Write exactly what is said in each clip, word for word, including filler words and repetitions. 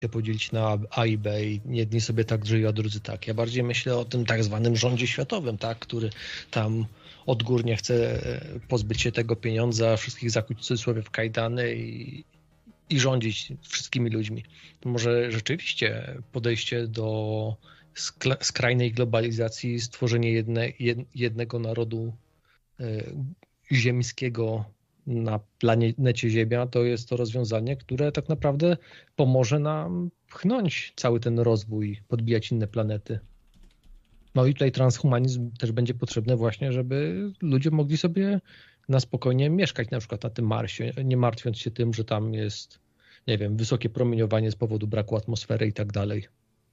podzielić na A i B i jedni sobie tak żyją, a drudzy tak. Ja bardziej myślę o tym tak zwanym rządzie światowym, tak, który tam odgórnie chce pozbyć się tego pieniądza, wszystkich zakuć w cudzysłowie w kajdany i, i rządzić wszystkimi ludźmi. Może rzeczywiście podejście do skla- skrajnej globalizacji, stworzenie jedne, jed, jednego narodu y, ziemskiego na planecie Ziemia, to jest to rozwiązanie, które tak naprawdę pomoże nam pchnąć cały ten rozwój, podbijać inne planety. No i tutaj transhumanizm też będzie potrzebny właśnie, żeby ludzie mogli sobie na spokojnie mieszkać na przykład na tym Marsie, nie martwiąc się tym, że tam jest, nie wiem, wysokie promieniowanie z powodu braku atmosfery i tak dalej.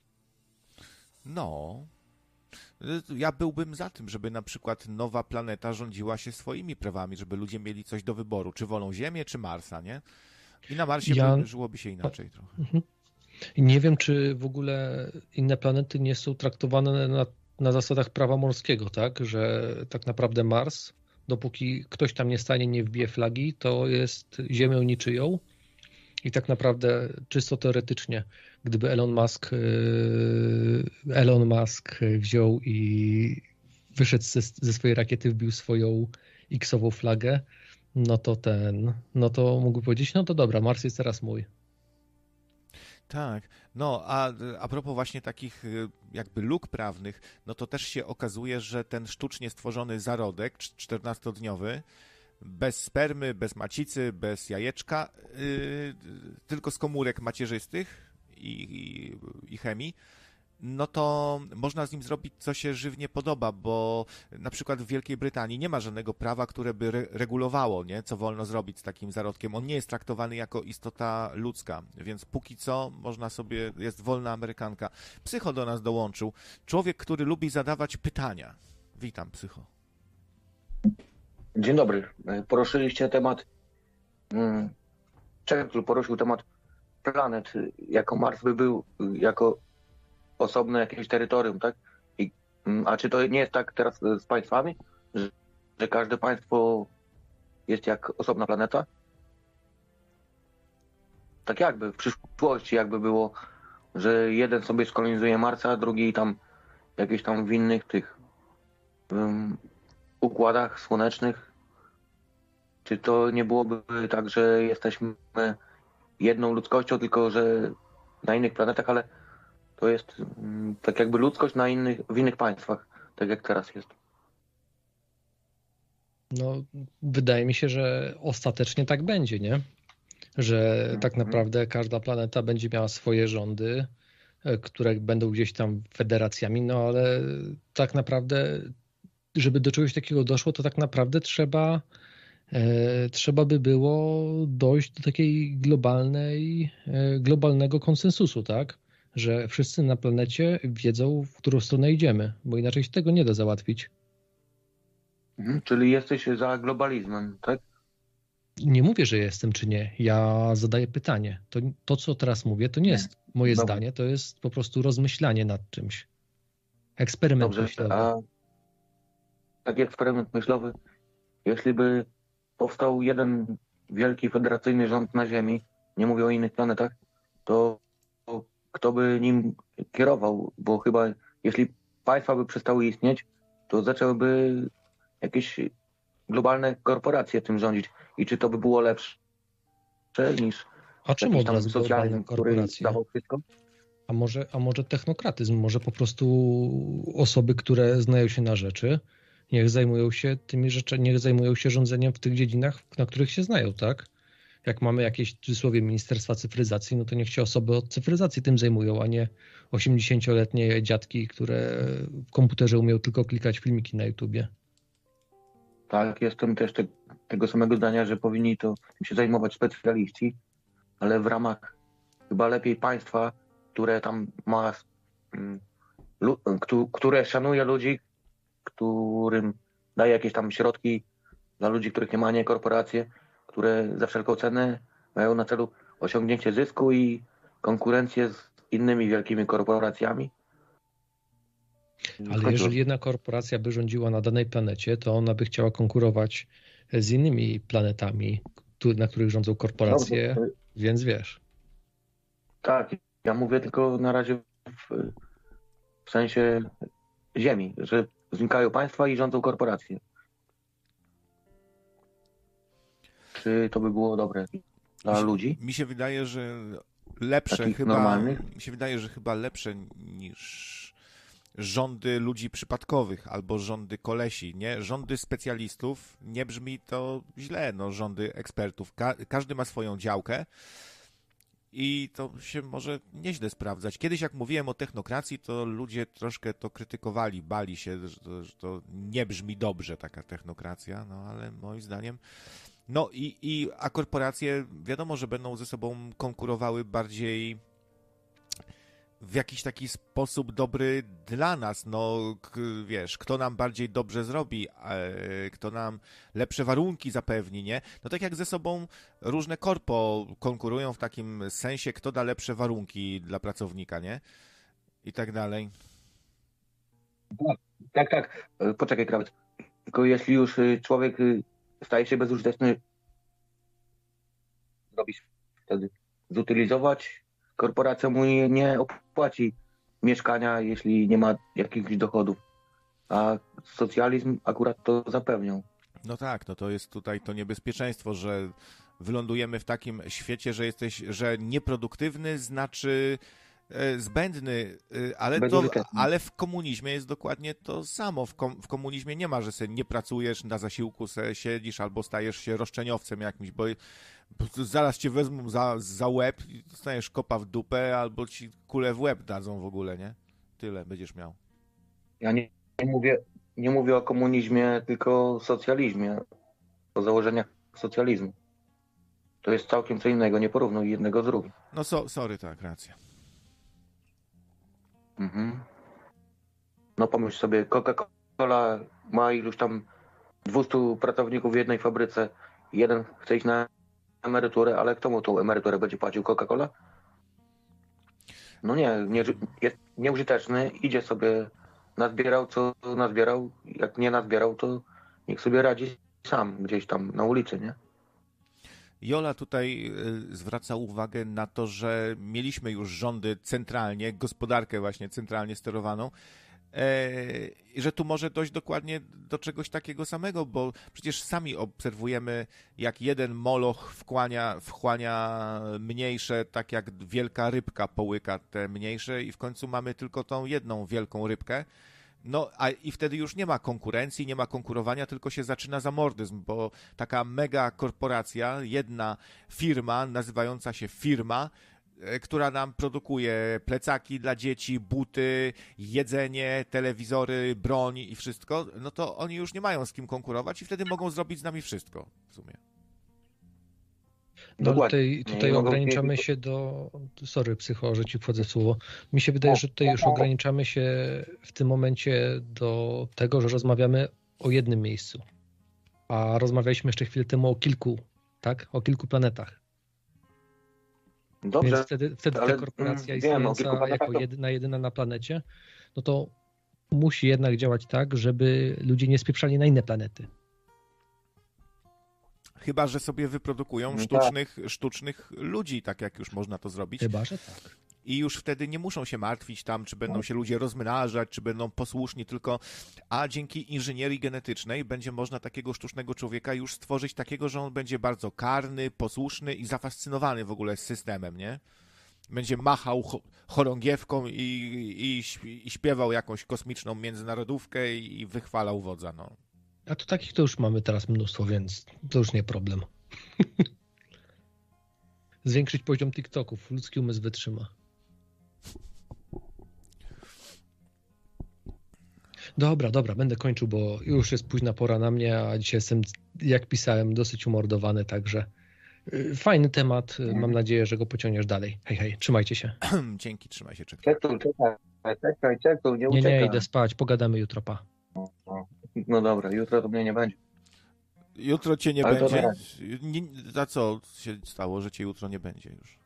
No, ja byłbym za tym, żeby na przykład nowa planeta rządziła się swoimi prawami, żeby ludzie mieli coś do wyboru, czy wolą Ziemię, czy Marsa, nie? I na Marsie ja... by, żyłoby się inaczej trochę. Nie wiem, czy w ogóle inne planety nie są traktowane na, na zasadach prawa morskiego, tak? Że tak naprawdę Mars, dopóki ktoś tam nie stanie, nie wbije flagi, to jest ziemią niczyją. I tak naprawdę czysto teoretycznie, gdyby Elon Musk Elon Musk wziął i wyszedł ze, ze swojej rakiety, wbił swoją X-ową flagę, no to ten, no to mógłby powiedzieć, no to dobra, Mars jest teraz mój. Tak, no a, a propos właśnie takich jakby luk prawnych, no to też się okazuje, że ten sztucznie stworzony zarodek czternastodniowy, bez spermy, bez macicy, bez jajeczka, yy, tylko z komórek macierzystych i, i, i chemii, no to można z nim zrobić, co się żywnie podoba, bo na przykład w Wielkiej Brytanii nie ma żadnego prawa, które by re- regulowało, nie, co wolno zrobić z takim zarodkiem. On nie jest traktowany jako istota ludzka, więc póki co można sobie, jest wolna Amerykanka. Psycho do nas dołączył. Człowiek, który lubi zadawać pytania. Witam, Psycho. Dzień dobry. Poruszyliście temat, Czekl poruszył temat planet, jako Mars by był jako osobne jakieś terytorium, tak? I, a czy to nie jest tak teraz z państwami, że, że każde państwo jest jak osobna planeta? Tak jakby w przyszłości jakby było, że jeden sobie skolonizuje Marsa, drugi tam jakieś tam w innych tych um, układach słonecznych. Czy to nie byłoby tak, że jesteśmy jedną ludzkością, tylko że na innych planetach, ale to jest um, tak jakby ludzkość na innych, w innych państwach, tak jak teraz jest? No, wydaje mi się, że ostatecznie tak będzie, nie? Że mhm. tak naprawdę każda planeta będzie miała swoje rządy, które będą gdzieś tam federacjami, no ale tak naprawdę, żeby do czegoś takiego doszło, to tak naprawdę trzeba e, trzeba by było dojść do takiej globalnej, e, globalnego konsensusu, tak? Że wszyscy na planecie wiedzą, w którą stronę idziemy, bo inaczej się tego nie da załatwić. Mhm. Czyli jesteś za globalizmem, tak? Nie mówię, że jestem czy nie. Ja zadaję pytanie. To, to co teraz mówię, to nie, nie. jest moje Dobrze. zdanie, to jest po prostu rozmyślanie nad czymś. Eksperyment Dobrze, myślowy. A taki eksperyment myślowy, jeśli by powstał jeden wielki federacyjny rząd na Ziemi, nie mówię o innych planetach, to kto by nim kierował? Bo chyba jeśli państwa by przestały istnieć, to zaczęłyby jakieś globalne korporacje tym rządzić. I czy to by było lepsze niż a czym jakiś od tam razu socjalizm, który dawał wszystko? A może, a może technokratyzm? Może po prostu osoby, które znają się na rzeczy, niech zajmują się tymi rzeczami, niech zajmują się rządzeniem w tych dziedzinach, na których się znają, tak? Jak mamy jakieś w cudzysłowie Ministerstwa Cyfryzacji, no to niech się osoby od cyfryzacji tym zajmują, a nie osiemdziesięcioletnie dziadki, które w komputerze umieją tylko klikać filmiki na YouTubie. Tak, jestem też te, tego samego zdania, że powinni to tym się zajmować specjaliści, ale w ramach chyba lepiej państwa, które tam ma, lu, które szanuje ludzi, którym daje jakieś tam środki dla ludzi, których nie ma, nie korporacje, które za wszelką cenę mają na celu osiągnięcie zysku i konkurencję z innymi wielkimi korporacjami. Ale jeżeli jedna korporacja by rządziła na danej planecie, to ona by chciała konkurować z innymi planetami, na których rządzą korporacje, Dobrze. Więc wiesz. Tak, Ja mówię tylko na razie w, w sensie ziemi, że znikają państwa i rządzą korporacje. Czy to by było dobre dla mi się, ludzi? Mi się wydaje, że lepsze Takich chyba... normalnych? Mi się wydaje, że chyba lepsze niż rządy ludzi przypadkowych albo rządy kolesi, nie? Rządy specjalistów, nie brzmi to źle, no rządy ekspertów. Ka- każdy ma swoją działkę i to się może nieźle sprawdzać. Kiedyś jak mówiłem o technokracji, to ludzie troszkę to krytykowali, bali się, że to, że to nie brzmi dobrze taka technokracja, no ale moim zdaniem no i, i a korporacje wiadomo, że będą ze sobą konkurowały bardziej w jakiś taki sposób dobry dla nas, no k- wiesz, kto nam bardziej dobrze zrobi, e, kto nam lepsze warunki zapewni, nie? No tak jak ze sobą różne korpo konkurują w takim sensie, kto da lepsze warunki dla pracownika, nie? I tak dalej. Tak, tak. E, Poczekaj, krawiec. Tylko jeśli już y, człowiek y, staje się bezużyteczny, zrobić wtedy zutylizować, korporacja mu nie, nie opłaci mieszkania, jeśli nie ma jakichś dochodów. A socjalizm akurat to zapewniał. No tak, no to jest tutaj to niebezpieczeństwo, że wylądujemy w takim świecie, że jesteś, że nieproduktywny znaczy e, zbędny, e, ale, to, Bezużyteczny. ale w komunizmie jest dokładnie to samo. W, kom, w komunizmie nie ma, że se nie pracujesz, na zasiłku se siedzisz albo stajesz się roszczeniowcem jakimś, bo, bo zaraz cię wezmą za, za łeb i dostaniesz kopa w dupę albo ci kulę w łeb dadzą w ogóle, nie? Tyle będziesz miał. Ja nie, nie, mówię, nie mówię o komunizmie, tylko o socjalizmie, o założeniach socjalizmu. To jest całkiem co innego, nie porównuj jednego z drugim. No so, sorry, tak, racja. Mhm. No pomyśl sobie, Coca-Cola ma iluś tam dwustu pracowników w jednej fabryce. Jeden chce iść na emeryturę, ale kto mu tą emeryturę będzie płacił? Coca-Cola? No nie, nie, jest nieużyteczny, idzie sobie, nazbierał co nazbierał, jak nie nazbierał, to niech sobie radzi sam gdzieś tam na ulicy, nie? Jola tutaj y, zwraca uwagę na to, że mieliśmy już rządy centralnie, gospodarkę właśnie centralnie sterowaną e, i że tu może dojść dokładnie do czegoś takiego samego, bo przecież sami obserwujemy, jak jeden moloch wchłania, wchłania mniejsze, tak jak wielka rybka połyka te mniejsze i w końcu mamy tylko tą jedną wielką rybkę. No, a i wtedy już nie ma konkurencji, nie ma konkurowania, tylko się zaczyna zamordyzm, bo taka mega korporacja, jedna firma, nazywająca się firma, e, która nam produkuje plecaki dla dzieci, buty, jedzenie, telewizory, broń i wszystko, no to oni już nie mają z kim konkurować i wtedy mogą zrobić z nami wszystko w sumie. No ale tutaj, tutaj ograniczamy się do... Sorry, psycho, że ci wchodzę w słowo. Mi się wydaje, że tutaj już ograniczamy się w tym momencie do tego, że rozmawiamy o jednym miejscu. A rozmawialiśmy jeszcze chwilę temu o kilku, tak? O kilku planetach. Dobrze, Więc wtedy, wtedy ale, ta korporacja mm, wiem, o kilku istniejąca planetach jako to- jedyna, jedyna na planecie, no to musi jednak działać tak, żeby ludzie nie spieprzali na inne planety. Chyba że sobie wyprodukują No sztucznych, sztucznych ludzi, tak jak już można to zrobić. Chyba, że tak. I już wtedy nie muszą się martwić tam, czy będą się ludzie rozmnażać, czy będą posłuszni, tylko a dzięki inżynierii genetycznej będzie można takiego sztucznego człowieka już stworzyć takiego, że on będzie bardzo karny, posłuszny i zafascynowany w ogóle z systemem, nie? Będzie machał cho- chorągiewką i, i, śp- i śpiewał jakąś kosmiczną międzynarodówkę i wychwalał wodza, no. A to takich to już mamy teraz mnóstwo, więc to już nie problem. Zwiększyć poziom TikToków, ludzki umysł wytrzyma. Dobra, dobra, będę kończył, bo już jest późna pora na mnie, a dzisiaj jestem, jak pisałem, dosyć umordowany, także y, fajny temat. y, Mam nadzieję, że go pociągniesz dalej. Hej, hej, trzymajcie się. Dzięki, trzymaj się, czekaj. Czekaj, czekaj, czekaj, czekaj, nie Nie, uciekaj. nie, idę spać, pogadamy jutro, pa. No dobra, jutro to mnie nie będzie. Jutro cię nie Ale to będzie. nie. Nie, a co się stało, że cię jutro nie będzie już?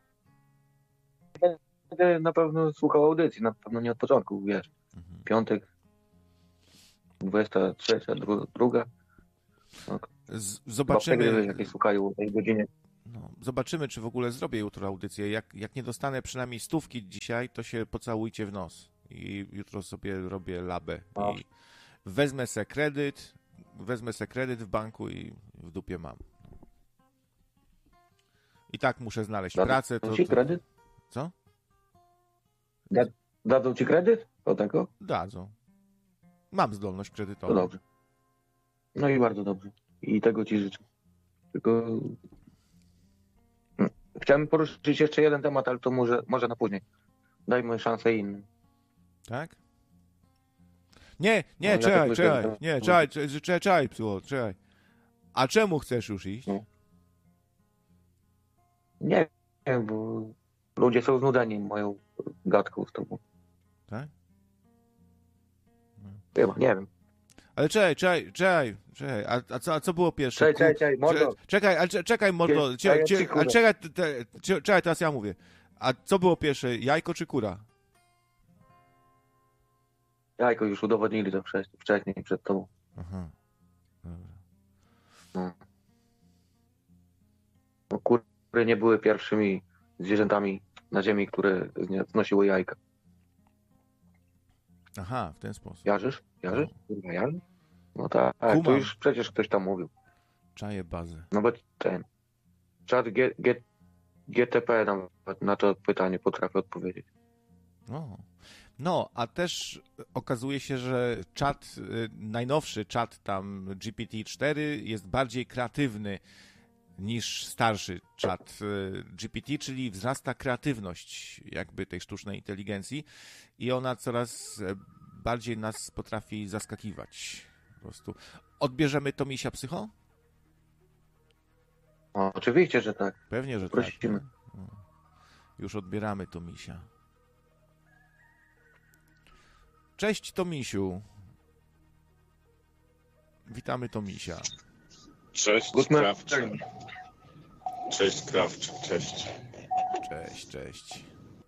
Będę na pewno słuchał audycji, na pewno nie od początku, wiesz. Mhm. Piątek, dwudziesta trzecia, dru, druga. Z, Chyba zobaczymy. jakieś słuchają o tej godzinie. No, zobaczymy, czy w ogóle zrobię jutro audycję. Jak, jak nie dostanę przynajmniej stówki dzisiaj, to się pocałujcie w nos. I jutro sobie robię labę. No. I wezmę se kredyt, wezmę se kredyt w banku i w dupie mam. I tak muszę znaleźć Dadzą pracę. To, ci to... kredyt? Co? Da, dadzą ci kredyt do tego? Dadzą. Mam zdolność To kredytową. dobrze. No i bardzo dobrze. I tego ci życzę. Tylko chciałem poruszyć jeszcze jeden temat, ale to może, może na później. Dajmy szansę innym. Tak? Nie, nie, No, ja czekaj, tak myślę, czekaj, że- nie, czekaj, czekaj, czekaj, czekaj, psyło, czekaj. A czemu chcesz już iść? No. Nie wiem, bo ludzie są znudzeni moją gadką z tobą. Tak? Chyba, nie wiem. Ale czekaj, czekaj, czekaj, czekaj, a, a, co, a co było pierwsze? Czekaj, Ku- czekaj, czekaj, mordo. Cze- Czekaj, ale cze- czekaj, mordo, Kie- cie, a ja cie, ci a kurę. czekaj, te, te, cie- czekaj, teraz ja mówię. A co było pierwsze, jajko czy kura? Jajko już udowodnili to wcześniej, wcześniej przed tobą. Aha, dobra. No. No, kury nie były pierwszymi zwierzętami na ziemi, które znie- znosiły jajka. Aha, w ten sposób. Jarzysz? Jarzysz? Kurwa, jarzysz? No tak, to Kumam. już przecież ktoś tam mówił. Czaję bazę. No bo ten czat G, G, G T P nawet na to pytanie potrafi odpowiedzieć. No. No, a też okazuje się, że czat, y, najnowszy czat tam G P T cztery jest bardziej kreatywny niż starszy czat y, G P T, czyli wzrasta kreatywność jakby tej sztucznej inteligencji i ona coraz e, bardziej nas potrafi zaskakiwać. Po prostu. Odbierzemy to misia psycho? O, oczywiście, że tak. Pewnie, że Prosimy. tak. No. Już odbieramy to misia. Cześć Tomisiu. Witamy Tomisia. Cześć, Gutman. Krawczyk. Cześć, Krawczyk, cześć. Cześć, cześć.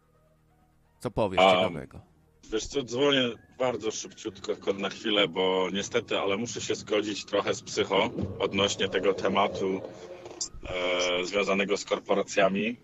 Co powiesz A, ciekawego? Wiesz co, dzwonię bardzo szybciutko, tylko na chwilę, bo niestety, ale muszę się zgodzić trochę z psycho odnośnie tego tematu e, związanego z korporacjami.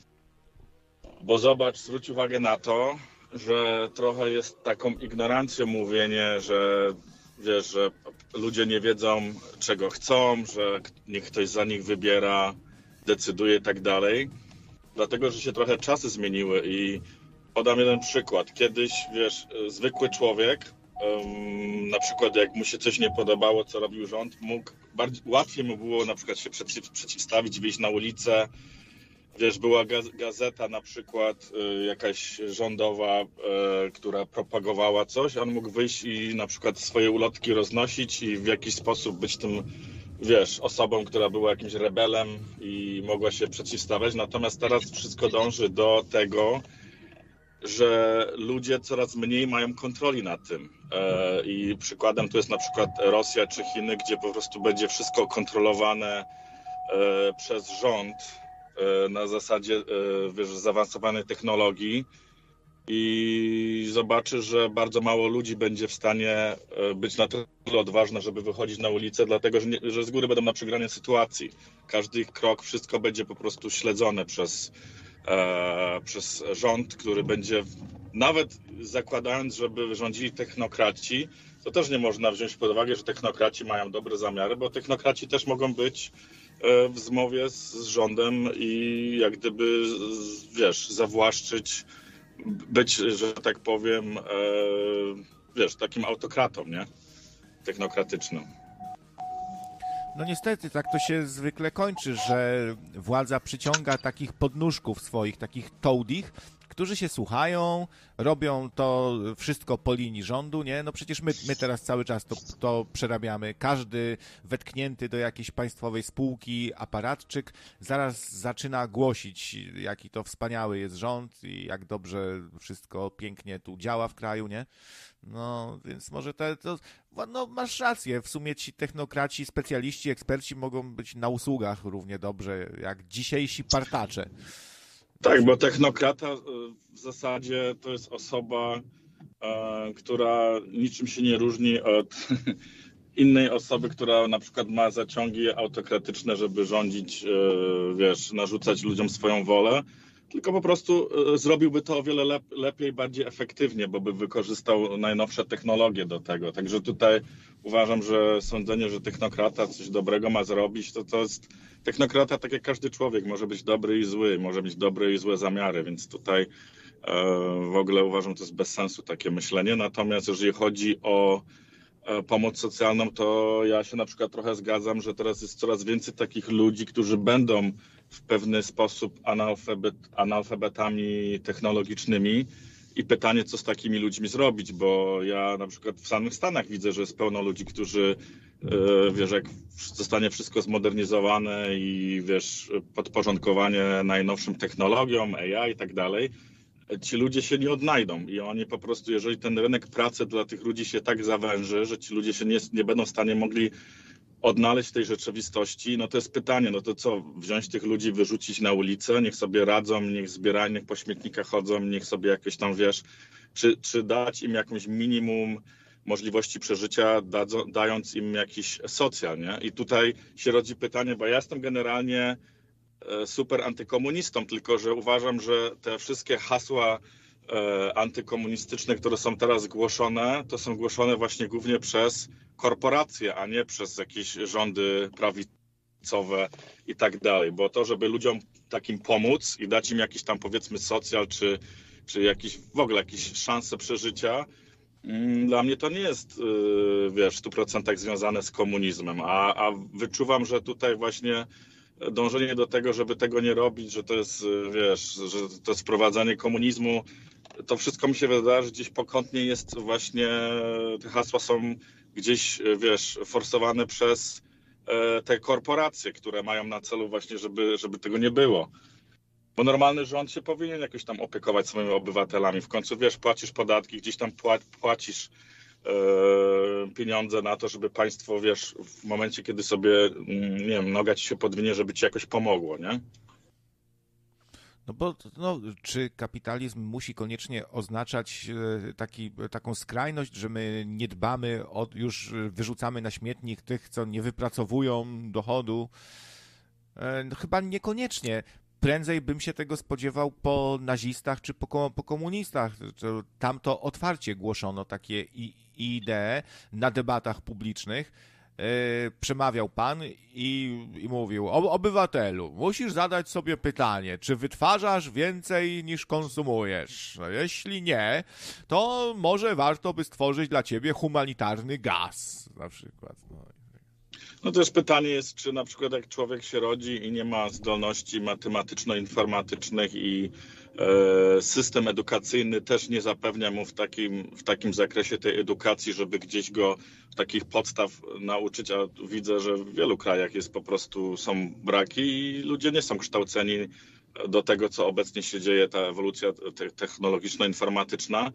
Bo zobacz, zwróć uwagę na to, że trochę jest taką ignorancją mówienie, że wiesz, że ludzie nie wiedzą, czego chcą, że niech ktoś za nich wybiera, decyduje i tak dalej. Dlatego, że się trochę czasy zmieniły i podam jeden przykład. Kiedyś, wiesz, zwykły człowiek, um, na przykład jak mu się coś nie podobało, co robił rząd, mógł, bardziej, łatwiej mu było na przykład się przeciw, przeciwstawić, wyjść na ulicę. Wiesz, była gaz, gazeta na przykład y, jakaś rządowa, y, która propagowała coś, on mógł wyjść i na przykład swoje ulotki roznosić i w jakiś sposób być tym, wiesz, osobą, która była jakimś rebelem i mogła się przeciwstawiać. Natomiast teraz wszystko dąży do tego, że ludzie coraz mniej mają kontroli nad tym. E, I przykładem tu jest na przykład Rosja czy Chiny, gdzie po prostu będzie wszystko kontrolowane e, przez rząd e, na zasadzie, e, wiesz, zaawansowanej technologii i zobaczy, że bardzo mało ludzi będzie w stanie e, być na tyle odważne, żeby wychodzić na ulicę, dlatego że, nie, że z góry będą na przegranej sytuacji. Każdy ich krok, wszystko będzie po prostu śledzone przez E, przez rząd, który będzie, nawet zakładając, żeby rządzili technokraci, to też nie można wziąć pod uwagę, że technokraci mają dobre zamiary, bo technokraci też mogą być e, w zmowie z, z rządem i jak gdyby, wiesz, zawłaszczyć, być, że tak powiem, e, wiesz, takim autokratą, nie? Technokratycznym. No niestety, tak to się zwykle kończy, że władza przyciąga takich podnóżków swoich, takich toadich, którzy się słuchają, robią to wszystko po linii rządu, nie? No przecież my, my teraz cały czas to, to przerabiamy. Każdy wetknięty do jakiejś państwowej spółki aparatczyk zaraz zaczyna głosić, jaki to wspaniały jest rząd i jak dobrze wszystko pięknie tu działa w kraju, nie? No, więc może te, to, no masz rację, w sumie ci technokraci, specjaliści, eksperci mogą być na usługach równie dobrze jak dzisiejsi partacze. Tak, bo technokrata w zasadzie to jest osoba, która niczym się nie różni od innej osoby, która na przykład ma zaciągi autokratyczne, żeby rządzić, wiesz, narzucać ludziom swoją wolę, tylko po prostu zrobiłby to o wiele lep- lepiej, bardziej efektywnie, bo by wykorzystał najnowsze technologie do tego. Także tutaj uważam, że sądzenie, że technokrata coś dobrego ma zrobić, to to jest technokrata, tak jak każdy człowiek, może być dobry i zły, może mieć dobre i złe zamiary, więc tutaj e, w ogóle uważam, że to jest bez sensu takie myślenie. Natomiast jeżeli chodzi o e, pomoc socjalną, to ja się na przykład trochę zgadzam, że teraz jest coraz więcej takich ludzi, którzy będą w pewny sposób analfabet, analfabetami technologicznymi i pytanie, co z takimi ludźmi zrobić, bo ja na przykład w samych Stanach widzę, że jest pełno ludzi, którzy, wiesz, jak zostanie wszystko zmodernizowane i, wiesz, podporządkowanie najnowszym technologiom, A I i tak dalej, ci ludzie się nie odnajdą i oni po prostu, jeżeli ten rynek pracy dla tych ludzi się tak zawęży, że ci ludzie się nie, nie będą w stanie mogli odnaleźć w tej rzeczywistości, no to jest pytanie, no to co, wziąć tych ludzi, wyrzucić na ulicę, niech sobie radzą, niech zbierają, niech po śmietnikach chodzą, niech sobie jakieś tam, wiesz, czy, czy dać im jakąś minimum możliwości przeżycia, dadzą, dając im jakiś socjal, nie? I tutaj się rodzi pytanie, bo ja jestem generalnie super antykomunistą, tylko że uważam, że te wszystkie hasła antykomunistyczne, które są teraz głoszone, to są głoszone właśnie głównie przez korporacje, a nie przez jakieś rządy prawicowe i tak dalej. Bo to, żeby ludziom takim pomóc i dać im jakiś tam, powiedzmy, socjal, czy, czy jakiś, w ogóle jakieś szanse przeżycia, dla mnie to nie jest, wiesz, w stu procentach związane z komunizmem. A, a wyczuwam, że tutaj właśnie dążenie do tego, żeby tego nie robić, że to jest, wiesz, że to jest wprowadzanie komunizmu, to wszystko mi się wydaje, że gdzieś pokątnie jest właśnie, te hasła są gdzieś, wiesz, forsowane przez te korporacje, które mają na celu właśnie, żeby, żeby tego nie było. Bo normalny rząd się powinien jakoś tam opiekować swoimi obywatelami. W końcu, wiesz, płacisz podatki, gdzieś tam płacisz pieniądze na to, żeby państwo, wiesz, w momencie, kiedy sobie, nie wiem, noga ci się podwinie, żeby ci jakoś pomogło, nie? No bo no, czy kapitalizm musi koniecznie oznaczać taki, taką skrajność, że my nie dbamy, o, już wyrzucamy na śmietnik tych, co nie wypracowują dochodu? No, chyba niekoniecznie. Prędzej bym się tego spodziewał po nazistach czy po, po komunistach. Tam to otwarcie głoszono takie i, idee na debatach publicznych. Yy, przemawiał pan i, i mówił: obywatelu, musisz zadać sobie pytanie, czy wytwarzasz więcej niż konsumujesz? No, jeśli nie, to może warto by stworzyć dla ciebie humanitarny gaz na przykład. No. No też pytanie jest, czy na przykład jak człowiek się rodzi i nie ma zdolności matematyczno-informatycznych i e, system edukacyjny też nie zapewnia mu w takim, w takim zakresie tej edukacji, żeby gdzieś go takich podstaw nauczyć, a widzę, że w wielu krajach jest po prostu, są braki i ludzie nie są kształceni do tego, co obecnie się dzieje, ta ewolucja te, technologiczno-informatyczna.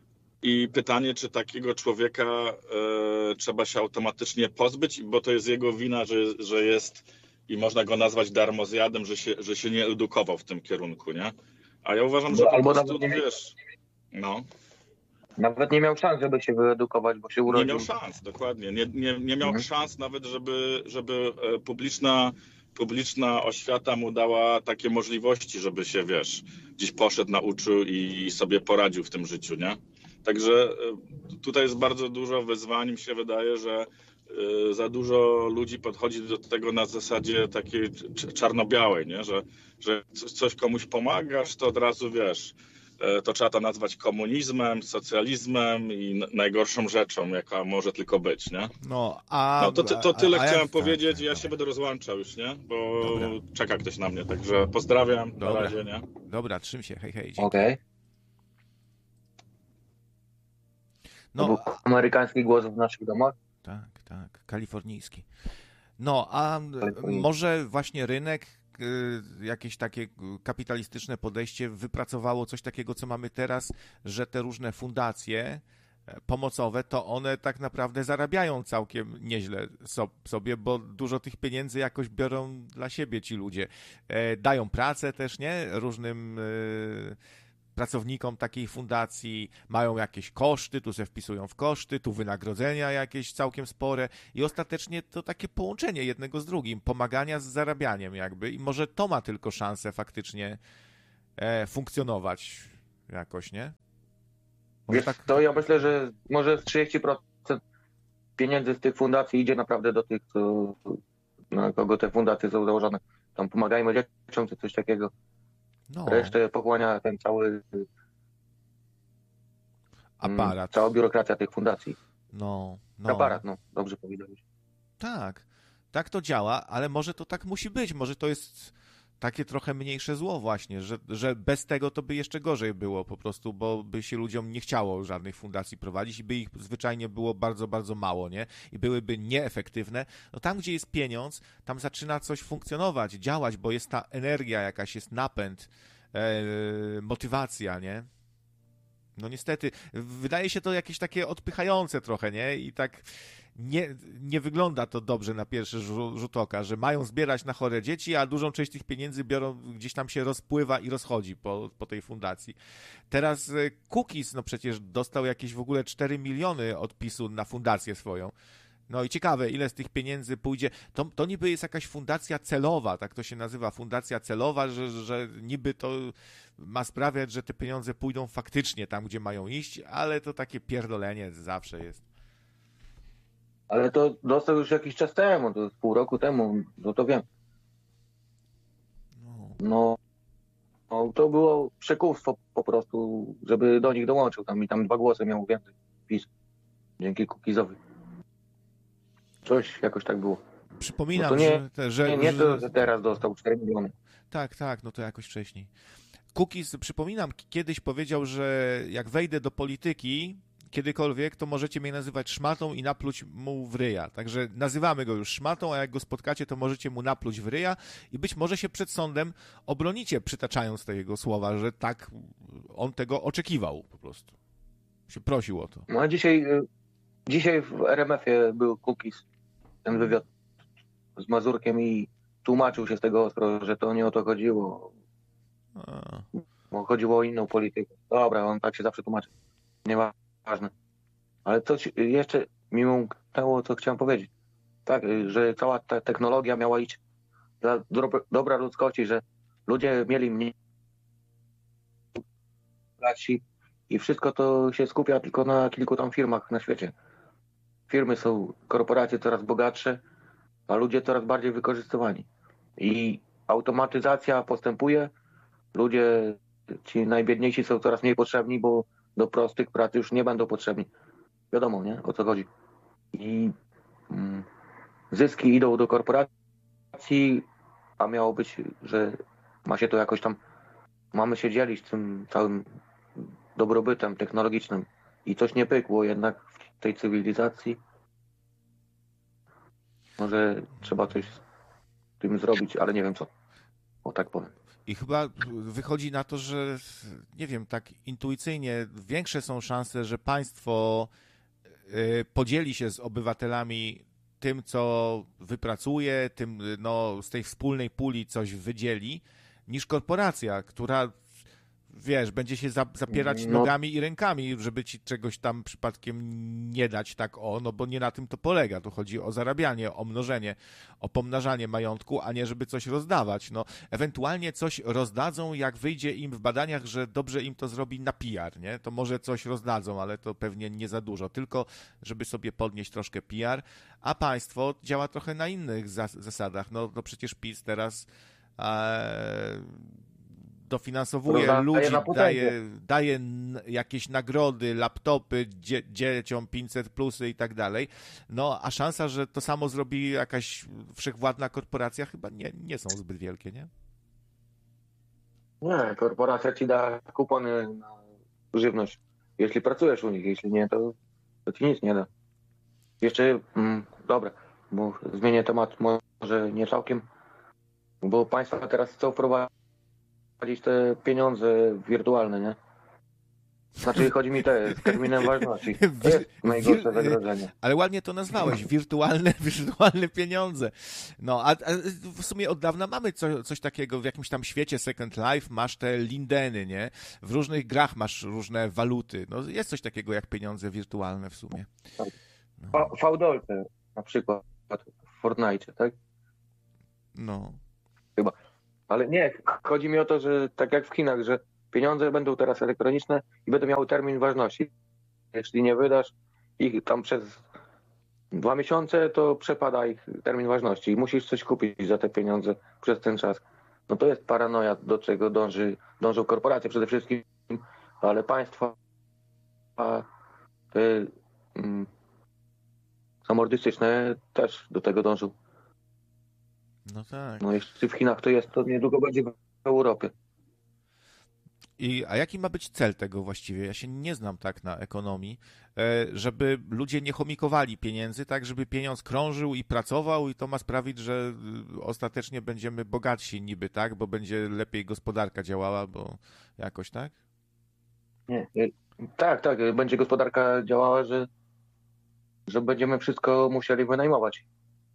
I pytanie, czy takiego człowieka e, trzeba się automatycznie pozbyć, bo to jest jego wina, że, że jest i można go nazwać darmozjadem, że się, że się nie edukował w tym kierunku, nie? A ja uważam, że po Albo prostu, nawet nie, wiesz, no. Nawet nie miał szans, żeby się wyedukować, bo się urodził. Nie miał szans, dokładnie. Nie, nie, nie miał mhm. szans nawet, żeby, żeby publiczna, publiczna oświata mu dała takie możliwości, żeby się, wiesz, gdzieś poszedł, nauczył i sobie poradził w tym życiu, nie? Także tutaj jest bardzo dużo wyzwań. Mi się wydaje, że za dużo ludzi podchodzi do tego na zasadzie takiej czarno-białej, nie? Że, że coś komuś pomagasz, to od razu, wiesz, to trzeba to nazwać komunizmem, socjalizmem i najgorszą rzeczą, jaka może tylko być, nie? No, a... No to, to tyle a, a chciałem ja, powiedzieć. tak, ja dobra. się będę rozłączał już, nie? Bo dobra. czeka ktoś na mnie, także pozdrawiam, dobra. na razie, nie? Dobra, trzym się, hej, hej. Okej. Okay. No, to był amerykański głos w naszych domach? Tak, tak, kalifornijski. No, a może właśnie rynek, jakieś takie kapitalistyczne podejście wypracowało coś takiego, co mamy teraz, że te różne fundacje pomocowe, to one tak naprawdę zarabiają całkiem nieźle sobie, bo dużo tych pieniędzy jakoś biorą dla siebie ci ludzie. Dają pracę też, nie? Różnym pracownikom takiej fundacji, mają jakieś koszty, tu se wpisują w koszty, tu wynagrodzenia jakieś całkiem spore i ostatecznie to takie połączenie jednego z drugim, pomagania z zarabianiem jakby i może to ma tylko szansę faktycznie e, funkcjonować jakoś, nie? Może Wiesz tak, to ja myślę, że może z trzydzieści procent pieniędzy z tych fundacji idzie naprawdę do tych, co, na kogo te fundacje są założone. Tam pomagajmy dzieciom czy coś takiego. no, Resztę pochłania ten cały aparat. Cała biurokracja tych fundacji. No, no. Aparat, no, dobrze powiedziałeś. Tak, tak to działa, ale może to tak musi być, może to jest takie trochę mniejsze zło właśnie, że, że bez tego to by jeszcze gorzej było po prostu, bo by się ludziom nie chciało żadnych fundacji prowadzić i by ich zwyczajnie było bardzo, bardzo mało, nie? I byłyby nieefektywne. No tam, gdzie jest pieniądz, tam zaczyna coś funkcjonować, działać, bo jest ta energia jakaś, jest napęd, e, motywacja, nie? No niestety, wydaje się to jakieś takie odpychające trochę, nie? I tak nie, nie wygląda to dobrze na pierwszy rzut oka, że mają zbierać na chore dzieci, a dużą część tych pieniędzy biorą, gdzieś tam się rozpływa i rozchodzi po, po tej fundacji. Teraz Cookies, no przecież dostał jakieś w ogóle cztery miliony odpisu na fundację swoją. No i ciekawe, ile z tych pieniędzy pójdzie. To, to niby jest jakaś fundacja celowa, tak to się nazywa, fundacja celowa, że, że niby to ma sprawiać, że te pieniądze pójdą faktycznie tam, gdzie mają iść, ale to takie pierdolenie zawsze jest. Ale to dostał już jakiś czas temu, to pół roku temu, no to wiem. No. No, no to było przekupstwo po prostu, żeby do nich dołączył tam i tam dwa głosy miał więcej PiS. Dzięki Cookiesowi. Coś jakoś tak było. Przypominam, no to nie, że, że... Nie, nie to, że... że teraz dostał cztery miliony. Tak, tak, no to jakoś wcześniej. Cookies, przypominam, kiedyś powiedział, że jak wejdę do polityki kiedykolwiek, to możecie mnie nazywać szmatą i napluć mu w ryja. Także nazywamy go już szmatą, a jak go spotkacie, to możecie mu napluć w ryja i być może się przed sądem obronicie, przytaczając te jego słowa, że tak on tego oczekiwał po prostu. Się prosił o to. No a dzisiaj, dzisiaj w R M F-ie był Cookies, ten wywiad z Mazurkiem i tłumaczył się z tego ostro, że to nie o to chodziło. A. Bo chodziło o inną politykę. Dobra, on tak się zawsze tłumaczy. Nieważne. Ale coś jeszcze mi umknęło, co chciałem powiedzieć. Tak, że cała ta technologia miała iść dla dobra ludzkości, że ludzie mieli mniej i wszystko to się skupia tylko na kilku tam firmach na świecie. Firmy są, korporacje coraz bogatsze, a ludzie coraz bardziej wykorzystywani. I automatyzacja postępuje, ludzie, ci najbiedniejsi są coraz mniej potrzebni, bo do prostych prac już nie będą potrzebni. Wiadomo, nie? O co chodzi. I mm, zyski idą do korporacji, a miało być, że ma się to jakoś tam, mamy się dzielić tym całym dobrobytem technologicznym. I coś nie pykło jednak w tej cywilizacji. Może trzeba coś z tym zrobić, ale nie wiem co. O tak powiem. I chyba wychodzi na to, że nie wiem, tak intuicyjnie większe są szanse, że państwo podzieli się z obywatelami tym, co wypracuje, tym, no, z tej wspólnej puli coś wydzieli, niż korporacja, która, wiesz, będzie się zapierać no. nogami i rękami, żeby ci czegoś tam przypadkiem nie dać tak o, no bo nie na tym to polega. Tu chodzi o zarabianie, o mnożenie, o pomnażanie majątku, a nie żeby coś rozdawać. No, ewentualnie coś rozdadzą, jak wyjdzie im w badaniach, że dobrze im to zrobi na P R, nie? To może coś rozdadzą, ale to pewnie nie za dużo, tylko żeby sobie podnieść troszkę P R, a państwo działa trochę na innych zas- zasadach. No, no przecież PiS teraz e, dofinansowuje Rozdaje ludzi, na daje, daje jakieś nagrody, laptopy dzie, dzieciom, pięćset plusy i tak dalej. No, a szansa, że to samo zrobi jakaś wszechwładna korporacja, chyba nie, nie są zbyt wielkie, nie? Nie, korporacja ci da kupony na żywność. Jeśli pracujesz u nich, jeśli nie, to, to ci nic nie da. Jeszcze, mm, dobra, bo zmienię temat może nie całkiem, bo państwa teraz chcą wprowadzić te pieniądze wirtualne, nie? Znaczy chodzi mi te z terminem ważności. To jest najgorsze zagrożenie. Ale ładnie to nazwałeś, wirtualne, wirtualne pieniądze. No, a, a w sumie od dawna mamy co, coś takiego w jakimś tam świecie Second Life, masz te lindeny, nie? W różnych grach masz różne waluty. No, jest coś takiego jak pieniądze wirtualne w sumie. No. Fałdolce na przykład w Fortnite, tak? No. Chyba. Ale nie, chodzi mi o to, że tak jak w Chinach, że pieniądze będą teraz elektroniczne i będą miały termin ważności. Jeśli nie wydasz ich tam przez dwa miesiące, to przepada ich termin ważności i musisz coś kupić za te pieniądze przez ten czas. No to jest paranoja, do czego dąży, dążą korporacje przede wszystkim, ale państwa a, te, mm, samordystyczne też do tego dążą. No tak. No jeśli w Chinach to jest, to niedługo będzie w Europie. I, a jaki ma być cel tego właściwie? Ja się nie znam tak na ekonomii, żeby ludzie nie chomikowali pieniędzy, tak, żeby pieniądz krążył i pracował i to ma sprawić, że ostatecznie będziemy bogatsi niby, tak, bo będzie lepiej gospodarka działała, bo jakoś, tak? Nie, nie. Tak, tak, będzie gospodarka działała, że, że będziemy wszystko musieli wynajmować.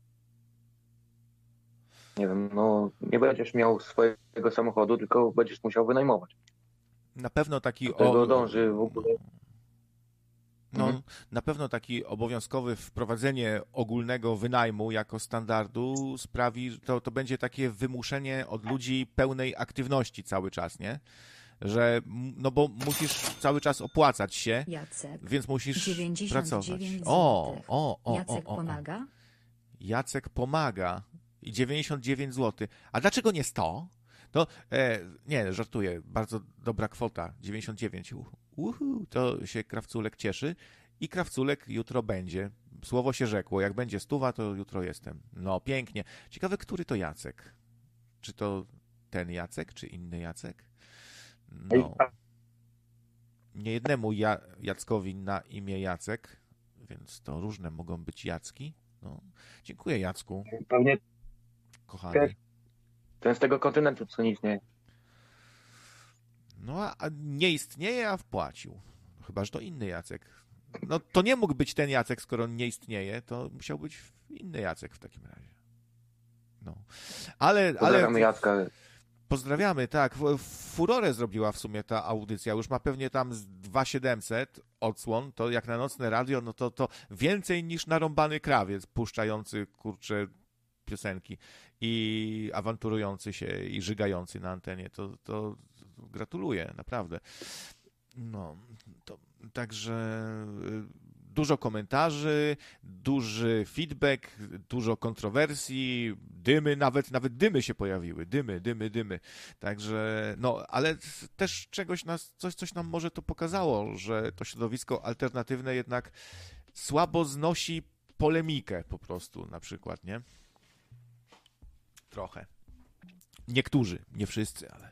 Nie wiem, no nie będziesz miał swojego samochodu, tylko będziesz musiał wynajmować. Na pewno taki... Do tego o... dąży w ogóle. No, mhm. Na pewno taki obowiązkowy wprowadzenie ogólnego wynajmu jako standardu sprawi, to, to będzie takie wymuszenie od ludzi pełnej aktywności cały czas, nie? Że, no bo musisz cały czas opłacać się, Jacek, więc musisz dziewięćdziesiąt pracować. dziewięć O, o, o, Jacek o, o, o. pomaga? Jacek pomaga. I dziewięćdziesiąt dziewięć złotych. A dlaczego nie sto? To, e, nie, żartuję, bardzo dobra kwota, dziewięćdziesiąt dziewięć. Uhu, to się Krawculek cieszy i Krawculek jutro będzie. Słowo się rzekło, jak będzie stuwa, to jutro jestem. No, pięknie. Ciekawe, który to Jacek? Czy to ten Jacek, czy inny Jacek? No. Nie jednemu ja, Jackowi na imię Jacek, więc to różne mogą być Jacki. No. Dziękuję, Jacku. Pewnie kochany. ten z tego kontynentu, co nie istnieje. No, a, a nie istnieje, a wpłacił. Chyba, że to inny Jacek. No, to nie mógł być ten Jacek, skoro on nie istnieje, to musiał być inny Jacek w takim razie. No. Ale, Pozdrawiamy ale... Jacka. Pozdrawiamy, tak. Furorę zrobiła w sumie ta audycja. Już ma pewnie tam z dwa tysiące siedemset odsłon. To jak na nocne radio, no to, to więcej niż narąbany krawiec puszczający, kurczę, piosenki i awanturujący się i żygający na antenie. To, to gratuluję, naprawdę. No, to także dużo komentarzy, duży feedback, dużo kontrowersji, dymy, nawet nawet dymy się pojawiły, dymy, dymy, dymy. Także, no, ale też czegoś nas, coś, coś nam może to pokazało, że to środowisko alternatywne jednak słabo znosi polemikę po prostu, na przykład, nie? Trochę. Niektórzy, nie wszyscy, ale...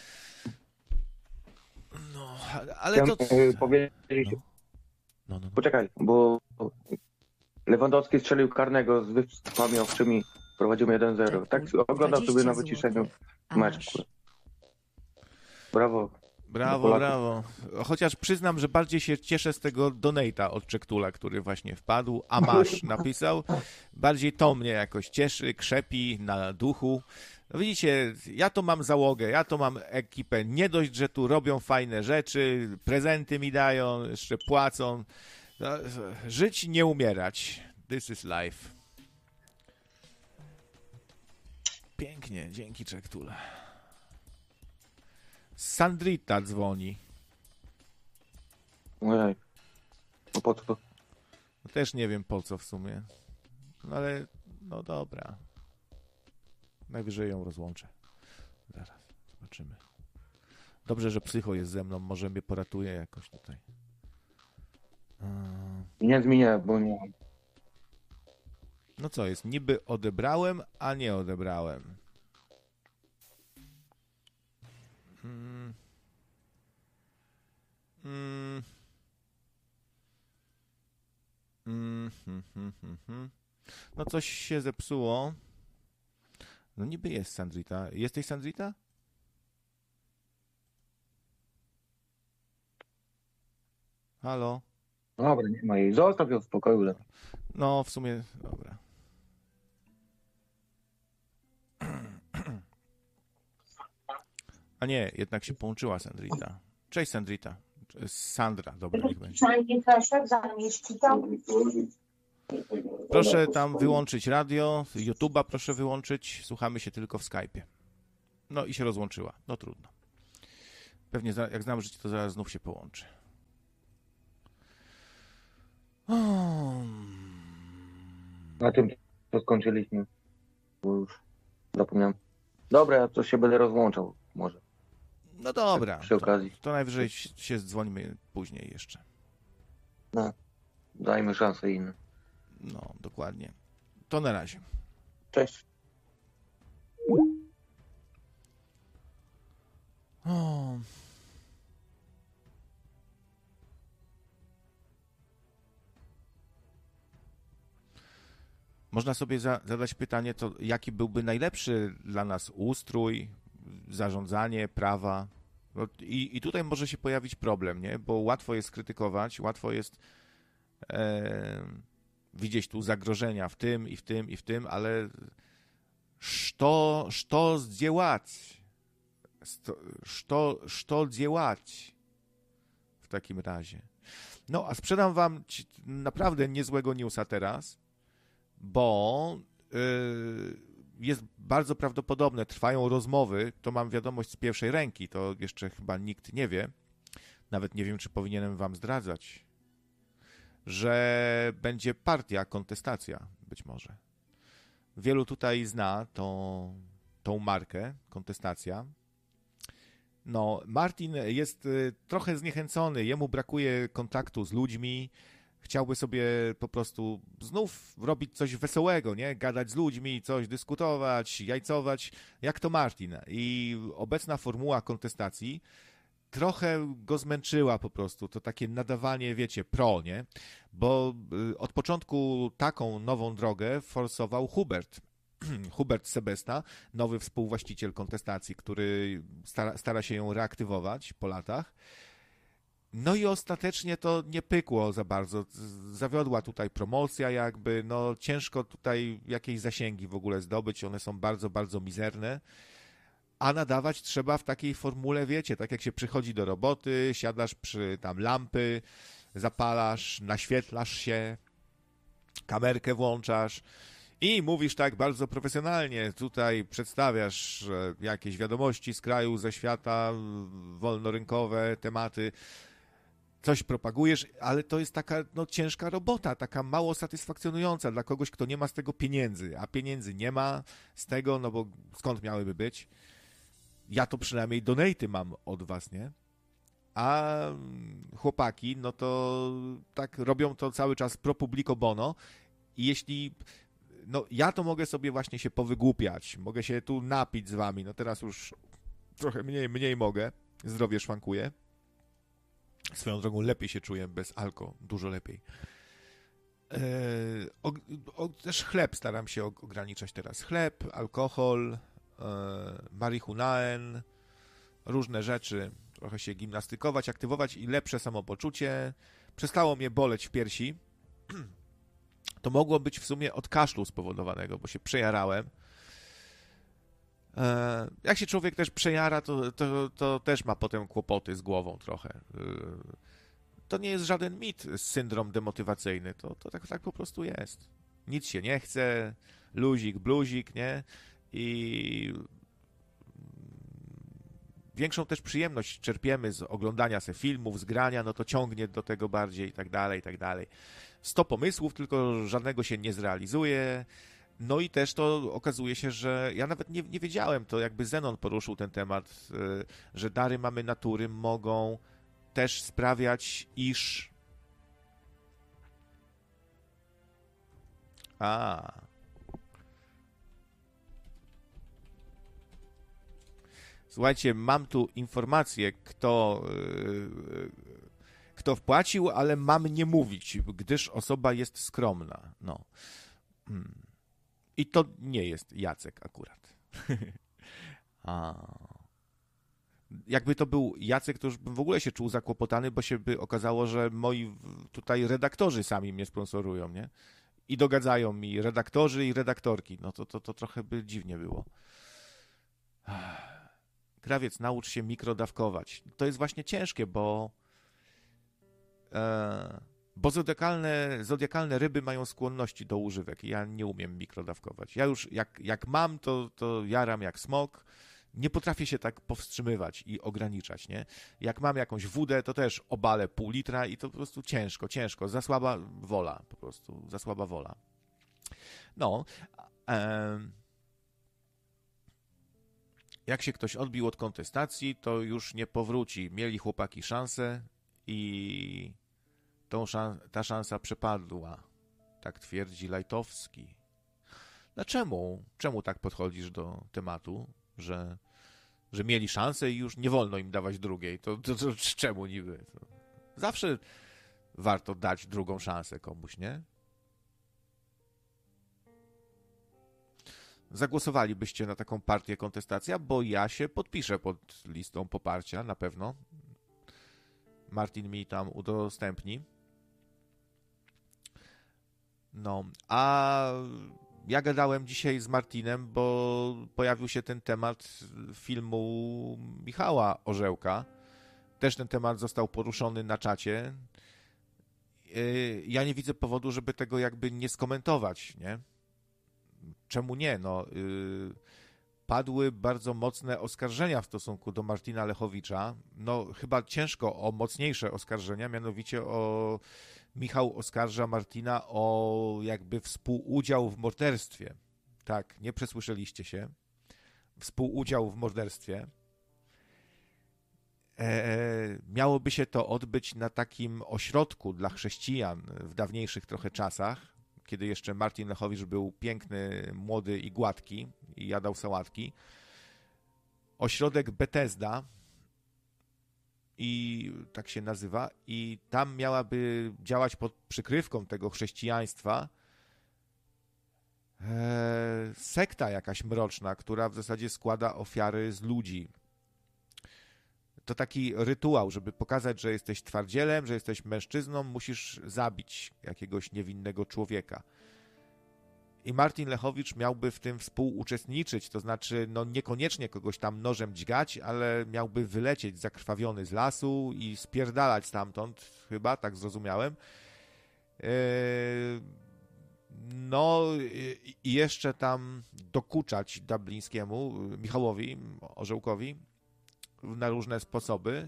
No, ale to... Chciałem powiedzieć... No. No, no, no. Poczekaj, bo Lewandowski strzelił karnego z wyspami owczymi, prowadzimy jeden zero. Tak oglądam sobie na wyciszeniu mecz. Brawo. Brawo, brawo. Chociaż przyznam, że bardziej się cieszę z tego donate'a od Czektula, który właśnie wpadł, a masz napisał. Bardziej to mnie jakoś cieszy, krzepi na duchu. No widzicie, ja to mam załogę, ja to mam ekipę. Nie dość, że tu robią fajne rzeczy, prezenty mi dają, jeszcze płacą. No, żyć, nie umierać. This is life. Pięknie, dzięki Czektule. Sandrita dzwoni. Ojej. No po co? No też nie wiem po co w sumie. No ale, no dobra. Najwyżej ją rozłączę. Zaraz, zobaczymy. Dobrze, że psycho jest ze mną, może mnie poratuje jakoś tutaj. Nie zmienię, bo nie mam. No co jest? Niby odebrałem, a nie odebrałem. Hmm. Hmm. Hmm, hmm, hmm, hmm, hmm. No coś się zepsuło. No niby jest Sandrita. Jesteś Sandrita? Halo? Dobra, nie ma jej. Zostaw ją w spokoju. Lepiej. No, w sumie, dobra. A nie, jednak się połączyła Sandrita. Cześć Sandrita. Sandra, dobra, niech będzie. Proszę tam wyłączyć radio, YouTube'a proszę wyłączyć, słuchamy się tylko w Skype'ie. No i się rozłączyła, no trudno. Pewnie jak znam życie, to zaraz znów się połączy. Na tym to skończyliśmy. Bo już zapomniałem. Dobra, ja to się będę rozłączał może. No dobra, Przy okazji. To, to najwyżej się dzwonimy później jeszcze. No, dajmy szansę innym. No, dokładnie. To na razie. Cześć. O. Można sobie za, zadać pytanie, to jaki byłby najlepszy dla nas ustrój, zarządzanie, prawa. No, i, I tutaj może się pojawić problem, nie? Bo łatwo jest krytykować, łatwo jest e, widzieć tu zagrożenia w tym i w tym i w tym, ale что, что сделать? Что, что делать w takim razie? No, a sprzedam wam naprawdę niezłego newsa teraz, bo yy, jest bardzo prawdopodobne, trwają rozmowy, to mam wiadomość z pierwszej ręki, to jeszcze chyba nikt nie wie, nawet nie wiem, czy powinienem wam zdradzać, że będzie partia, kontestacja być może. Wielu tutaj zna tą, tą markę, kontestacja. No, Martin jest trochę zniechęcony, jemu brakuje kontaktu z ludźmi, chciałby sobie po prostu znów robić coś wesołego, nie? Gadać z ludźmi, coś dyskutować, jajcować, jak to Martin. I obecna formuła kontestacji trochę go zmęczyła po prostu, to takie nadawanie, wiecie, pro, nie? Bo od początku taką nową drogę forsował Hubert. Hubert Sebesta, nowy współwłaściciel kontestacji, który stara, stara się ją reaktywować po latach. No i ostatecznie to nie pykło za bardzo. Zawiodła tutaj promocja jakby, no ciężko tutaj jakieś zasięgi w ogóle zdobyć, one są bardzo, bardzo mizerne. A nadawać trzeba w takiej formule, wiecie, tak jak się przychodzi do roboty, siadasz przy tam lampy, zapalasz, naświetlasz się, kamerkę włączasz i mówisz tak bardzo profesjonalnie, tutaj przedstawiasz jakieś wiadomości z kraju, ze świata, wolnorynkowe tematy, coś propagujesz, ale to jest taka no, ciężka robota, taka mało satysfakcjonująca dla kogoś, kto nie ma z tego pieniędzy, a pieniędzy nie ma z tego, no bo skąd miałyby być? Ja to przynajmniej donaty mam od was, nie? A chłopaki, no to tak robią to cały czas pro publico bono i jeśli, no ja to mogę sobie właśnie się powygłupiać, mogę się tu napić z wami, no teraz już trochę mniej, mniej mogę, zdrowie szwankuje. Swoją drogą lepiej się czuję bez alko, dużo lepiej. Eee, o, o, też chleb staram się ograniczać teraz. Chleb, alkohol, e, marihunaen, różne rzeczy. Trochę się gimnastykować, aktywować i lepsze samopoczucie. Przestało mnie boleć w piersi. To mogło być w sumie od kaszlu spowodowanego, bo się przejarałem. Jak się człowiek też przejara, to, to, to też ma potem kłopoty z głową trochę. To nie jest żaden mit, syndrom demotywacyjny. To, to tak, tak po prostu jest. Nic się nie chce, luzik, bluzik, nie? I większą też przyjemność czerpiemy z oglądania se filmów, z grania, no to ciągnie do tego bardziej i tak dalej, i tak dalej. Sto pomysłów, tylko żadnego się nie zrealizuje. No i też to okazuje się, że ja nawet nie, nie wiedziałem, to jakby Zenon poruszył ten temat, że dary mamy natury mogą też sprawiać, iż... A. Słuchajcie, mam tu informację, kto, kto wpłacił, ale mam nie mówić, gdyż osoba jest skromna. No. Hmm. I to nie jest Jacek akurat. A. jakby to był Jacek, to już bym w ogóle się czuł zakłopotany, bo się by okazało, że moi tutaj redaktorzy sami mnie sponsorują, nie? I dogadzają mi redaktorzy i redaktorki. No to, to, to trochę by dziwnie było. Krawiec, naucz się mikrodawkować. To jest właśnie ciężkie, bo e, bo zodiakalne, zodiakalne ryby mają skłonności do używek. Ja nie umiem mikrodawkować. Ja już jak, jak mam, to, to jaram jak smok. Nie potrafię się tak powstrzymywać i ograniczać, nie? Jak mam jakąś wódę, to też obalę pół litra i to po prostu ciężko, ciężko. Za słaba wola, po prostu. Za słaba wola. No. E, jak się ktoś odbił od kontestacji, to już nie powróci. Mieli chłopaki szansę i tą szans- ta szansa przepadła. Tak twierdzi Lajtowski. No czemu? Czemu tak podchodzisz do tematu? Że, że mieli szansę i już nie wolno im dawać drugiej. To, to, to czemu niby? To zawsze warto dać drugą szansę komuś, nie? Zagłosowalibyście na taką partię kontestacja, bo ja się podpiszę pod listą poparcia, na pewno. Martin mi tam udostępni. No, a ja gadałem dzisiaj z Martinem, bo pojawił się ten temat filmu Michała Orzełka. Też ten temat został poruszony na czacie. Ja nie widzę powodu, żeby tego jakby nie skomentować, nie? Czemu nie? No, padły bardzo mocne oskarżenia w stosunku do Martina Lechowicza. No, chyba ciężko o mocniejsze oskarżenia, mianowicie o Michał oskarża Martina o jakby współudział w morderstwie. Tak, nie przesłyszeliście się. Współudział w morderstwie. E, miałoby się to odbyć na takim ośrodku dla chrześcijan w dawniejszych trochę czasach, kiedy jeszcze Martin Lechowicz był piękny, młody i gładki i jadał sałatki. Ośrodek Bethesda i tak się nazywa, i tam miałaby działać pod przykrywką tego chrześcijaństwa e, sekta jakaś mroczna, która w zasadzie składa ofiary z ludzi. To taki rytuał, żeby pokazać, że jesteś twardzielem, że jesteś mężczyzną, musisz zabić jakiegoś niewinnego człowieka. I Martin Lechowicz miałby w tym współuczestniczyć, to znaczy no niekoniecznie kogoś tam nożem dźgać, ale miałby wylecieć zakrwawiony z lasu i spierdalać stamtąd, chyba, tak zrozumiałem. No i jeszcze tam dokuczać Dublińskiemu, Michałowi Orzełkowi na różne sposoby.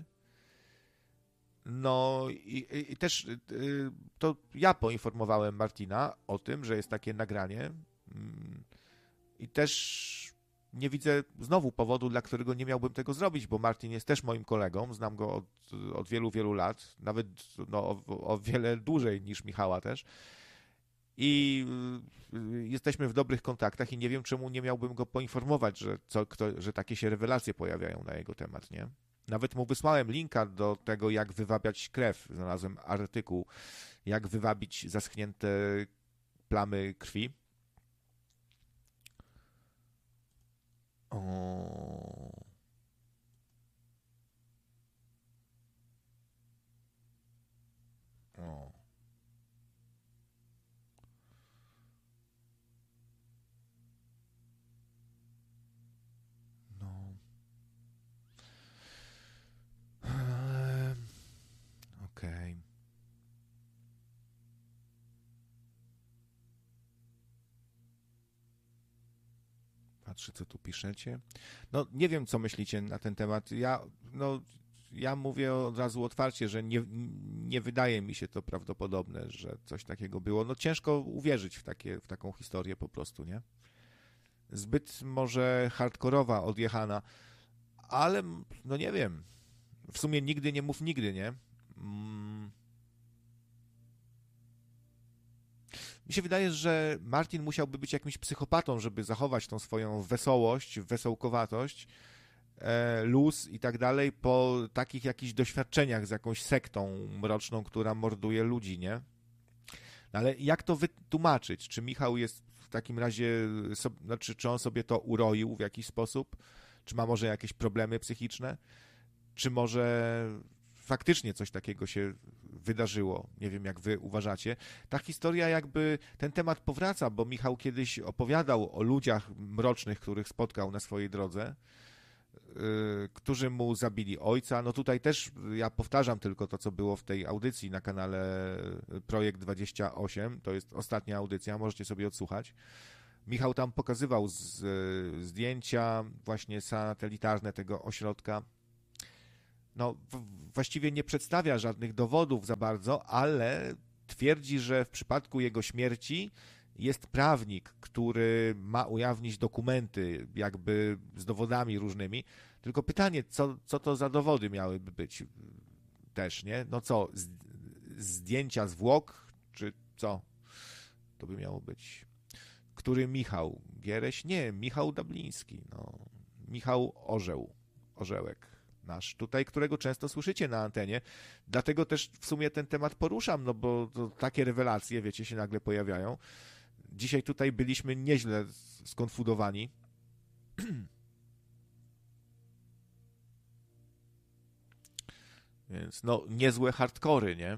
No i, i też to ja poinformowałem Martina o tym, że jest takie nagranie i też nie widzę znowu powodu, dla którego nie miałbym tego zrobić, bo Martin jest też moim kolegą, znam go od, od wielu, wielu lat, nawet no, o, o wiele dłużej niż Michała też i jesteśmy w dobrych kontaktach i nie wiem, czemu nie miałbym go poinformować, że, co, kto, że takie się rewelacje pojawiają na jego temat, nie? Nawet mu wysłałem linka do tego, jak wywabiać krew. Znalazłem artykuł, jak wywabić zaschnięte plamy krwi. O. O. No. Okej. Okay. Patrzę, co tu piszecie. No, nie wiem, co myślicie na ten temat. Ja, no, ja mówię od razu otwarcie, że nie, nie wydaje mi się to prawdopodobne, że coś takiego było. No, ciężko uwierzyć w, takie, w taką historię po prostu, nie? Zbyt może hardkorowa, odjechana, ale, no nie wiem. W sumie nigdy nie mów nigdy, nie? Mm. Mi się wydaje, że Martin musiałby być jakimś psychopatą, żeby zachować tą swoją wesołość, wesołkowatość, e, luz i tak dalej po takich jakichś doświadczeniach z jakąś sektą mroczną, która morduje ludzi, nie? No ale jak to wytłumaczyć? Czy Michał jest w takim razie, so, znaczy, czy on sobie to uroił w jakiś sposób? Czy ma może jakieś problemy psychiczne? czy może faktycznie coś takiego się wydarzyło. Nie wiem, jak wy uważacie. Ta historia jakby, ten temat powraca, bo Michał kiedyś opowiadał o ludziach mrocznych, których spotkał na swojej drodze, yy, którzy mu zabili ojca. No tutaj też ja powtarzam tylko to, co było w tej audycji na kanale Projekt dwadzieścia osiem. To jest ostatnia audycja, możecie sobie odsłuchać. Michał tam pokazywał z, zdjęcia właśnie satelitarne tego ośrodka. No, w, właściwie nie przedstawia żadnych dowodów za bardzo, ale twierdzi, że w przypadku jego śmierci jest prawnik, który ma ujawnić dokumenty jakby z dowodami różnymi. Tylko pytanie, co, co to za dowody miałyby być też, nie? No co, z, zdjęcia zwłok, czy co to by miało być? Który Michał? Giereś? Nie, Michał Dabliński. No. Michał Orzeł. Orzełek nasz tutaj, którego często słyszycie na antenie. Dlatego też w sumie ten temat poruszam, no bo to takie rewelacje, wiecie, się nagle pojawiają. Dzisiaj tutaj byliśmy nieźle skonfudowani. Więc no, niezłe hardkory, nie?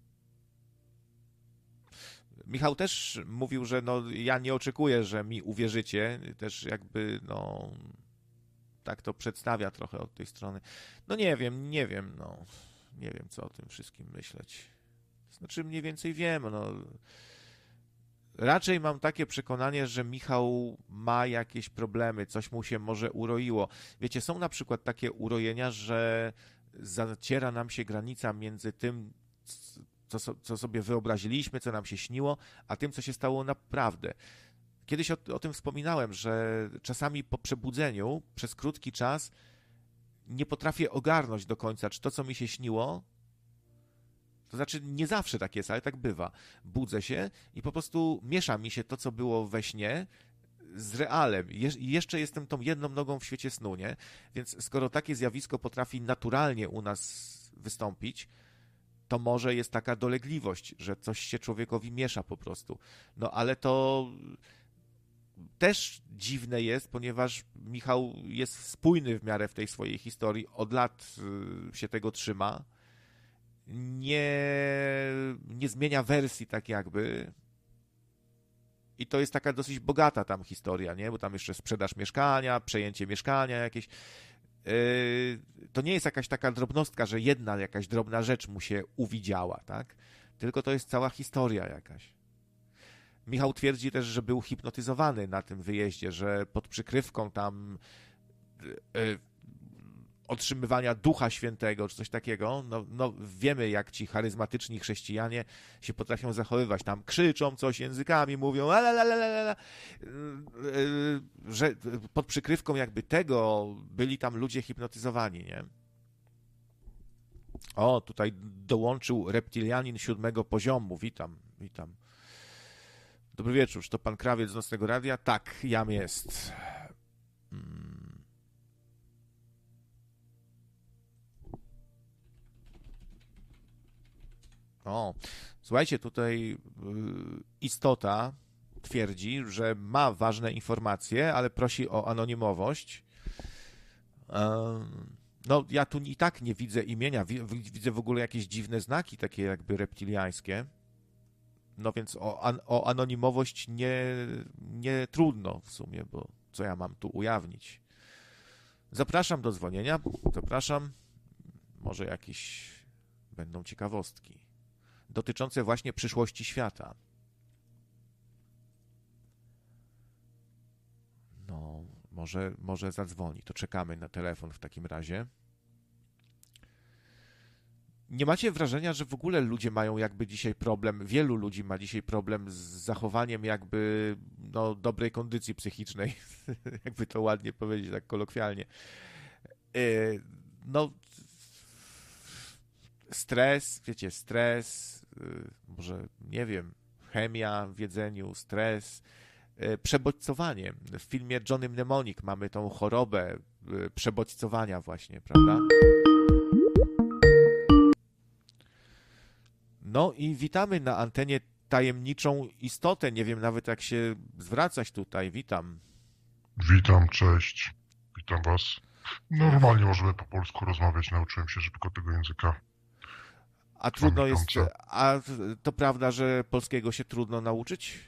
Michał też mówił, że no, ja nie oczekuję, że mi uwierzycie. Też jakby, no, tak to przedstawia trochę od tej strony. No nie wiem, nie wiem, no, nie wiem, co o tym wszystkim myśleć. Znaczy, mniej więcej wiem, no. Raczej mam takie przekonanie, że Michał ma jakieś problemy, coś mu się może uroiło. Wiecie, są na przykład takie urojenia, że zaciera nam się granica między tym, co, co sobie wyobraziliśmy, co nam się śniło, a tym, co się stało naprawdę. Kiedyś o, o tym wspominałem, że czasami po przebudzeniu przez krótki czas nie potrafię ogarnąć do końca, czy to, co mi się śniło, to znaczy nie zawsze tak jest, ale tak bywa. Budzę się i po prostu miesza mi się to, co było we śnie, z realem. Je- jeszcze jestem tą jedną nogą w świecie snu, nie? Więc skoro takie zjawisko potrafi naturalnie u nas wystąpić, to może jest taka dolegliwość, że coś się człowiekowi miesza po prostu. No ale to też dziwne jest, ponieważ Michał jest spójny w miarę w tej swojej historii, od lat się tego trzyma, nie, nie zmienia wersji tak jakby. I to jest taka dosyć bogata tam historia, nie? Bo tam jeszcze sprzedaż mieszkania, przejęcie mieszkania jakieś. Yy, to nie jest jakaś taka drobnostka, że jedna jakaś drobna rzecz mu się uwidziała, tak? Tylko to jest cała historia jakaś. Michał twierdzi też, że był hipnotyzowany na tym wyjeździe, że pod przykrywką tam yy, otrzymywania Ducha Świętego, czy coś takiego, no, no wiemy, jak ci charyzmatyczni chrześcijanie się potrafią zachowywać. Tam krzyczą coś językami, mówią la, że pod przykrywką jakby tego byli tam ludzie hipnotyzowani, nie? O, tutaj dołączył reptilianin siódmego poziomu. Witam, witam. Dobry wieczór, czy to pan Krawiec z Nocnego Radia? Tak, jam jest. Hmm. O, słuchajcie, tutaj y, istota twierdzi, że ma ważne informacje, ale prosi o anonimowość. Y, no, ja tu i tak nie widzę imienia, widzę w ogóle jakieś dziwne znaki, takie jakby reptiliańskie. No więc o, an, o anonimowość nie, nie trudno w sumie, bo co ja mam tu ujawnić? Zapraszam do dzwonienia, zapraszam. Może jakieś będą ciekawostki dotyczące właśnie przyszłości świata. No, może, może zadzwoni. To czekamy na telefon w takim razie. Nie macie wrażenia, że w ogóle ludzie mają jakby dzisiaj problem, wielu ludzi ma dzisiaj problem z zachowaniem jakby no, dobrej kondycji psychicznej, jakby to ładnie powiedzieć, tak kolokwialnie. Yy, no, stres, wiecie, stres, yy, może, nie wiem, chemia w jedzeniu, stres, yy, przebodźcowanie. W filmie Johnny Mnemonic mamy tą chorobę yy, przebodźcowania właśnie, prawda? No i witamy na antenie tajemniczą istotę. Nie wiem nawet, jak się zwracać tutaj. Witam. Witam, cześć. Witam was. Normalnie możemy po polsku rozmawiać, nauczyłem się szybko tego języka. A trudno jest, a to prawda, że polskiego się trudno nauczyć?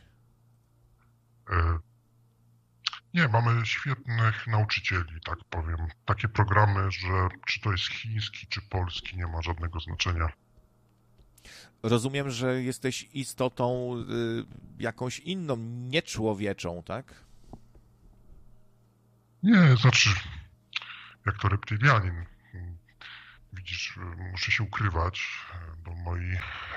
Nie, mamy świetnych nauczycieli, tak powiem. Takie programy, że czy to jest chiński, czy polski, nie ma żadnego znaczenia. Rozumiem, że jesteś istotą y, jakąś inną, nieczłowieczą, tak? Nie, znaczy, jak to reptylianin. Widzisz, muszę się ukrywać, bo moi...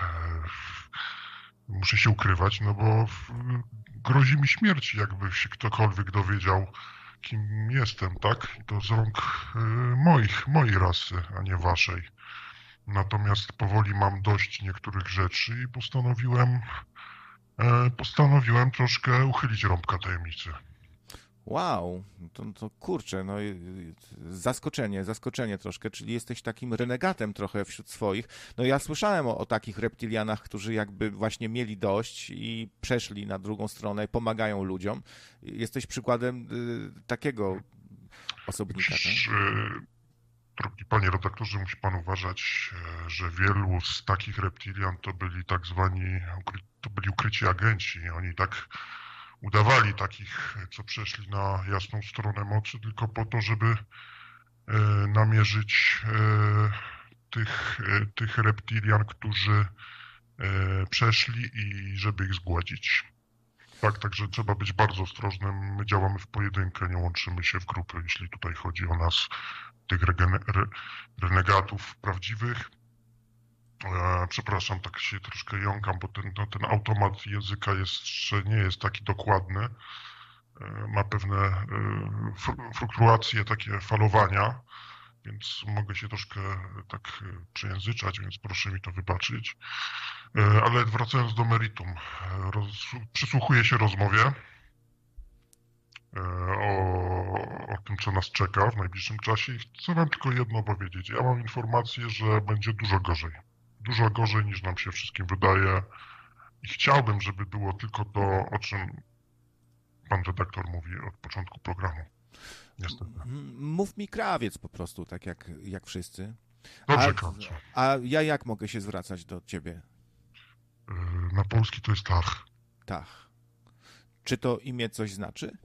Muszę się ukrywać, no bo grozi mi śmierć, jakby się ktokolwiek dowiedział, kim jestem, tak? I to z rąk moich, mojej rasy, a nie waszej. Natomiast powoli mam dość niektórych rzeczy i postanowiłem, postanowiłem troszkę uchylić rąbka tajemnicy. Wow, to, to kurczę, no zaskoczenie, zaskoczenie troszkę, czyli jesteś takim renegatem trochę wśród swoich. No ja słyszałem o, o takich reptilianach, którzy jakby właśnie mieli dość i przeszli na drugą stronę i pomagają ludziom. Jesteś przykładem y, takiego osobnika, Musisz, tak? Drogi panie redaktorze, musi pan uważać, że wielu z takich reptilian to byli tak zwani, to byli ukryci agenci. Oni tak udawali takich, co przeszli na jasną stronę mocy, tylko po to, żeby e, namierzyć e, tych, e, tych reptilian, którzy e, przeszli i żeby ich zgładzić. Tak, także trzeba być bardzo ostrożnym. My działamy w pojedynkę, nie łączymy się w grupy, jeśli tutaj chodzi o nas, tych regen- re- renegatów prawdziwych. E, przepraszam, tak się troszkę jąkam, bo ten, no, ten automat języka jeszcze nie jest taki dokładny. E, ma pewne e, fluktuacje, takie falowania, więc mogę się troszkę tak przejęzyczać, więc proszę mi to wybaczyć. E, ale wracając do meritum, roz, przysłuchuję się rozmowie e, o, o tym, co nas czeka w najbliższym czasie i chcę wam tylko jedno powiedzieć. Ja mam informację, że będzie dużo gorzej. Dużo gorzej niż nam się wszystkim wydaje i chciałbym, żeby było tylko to, o czym pan redaktor mówi od początku programu. Niestety. Mów mi krawiec po prostu, tak jak, jak wszyscy. Dobrze, a, krawiec. A ja jak mogę się zwracać do ciebie? Na polski to jest Tach. Tach. Czy to imię coś znaczy?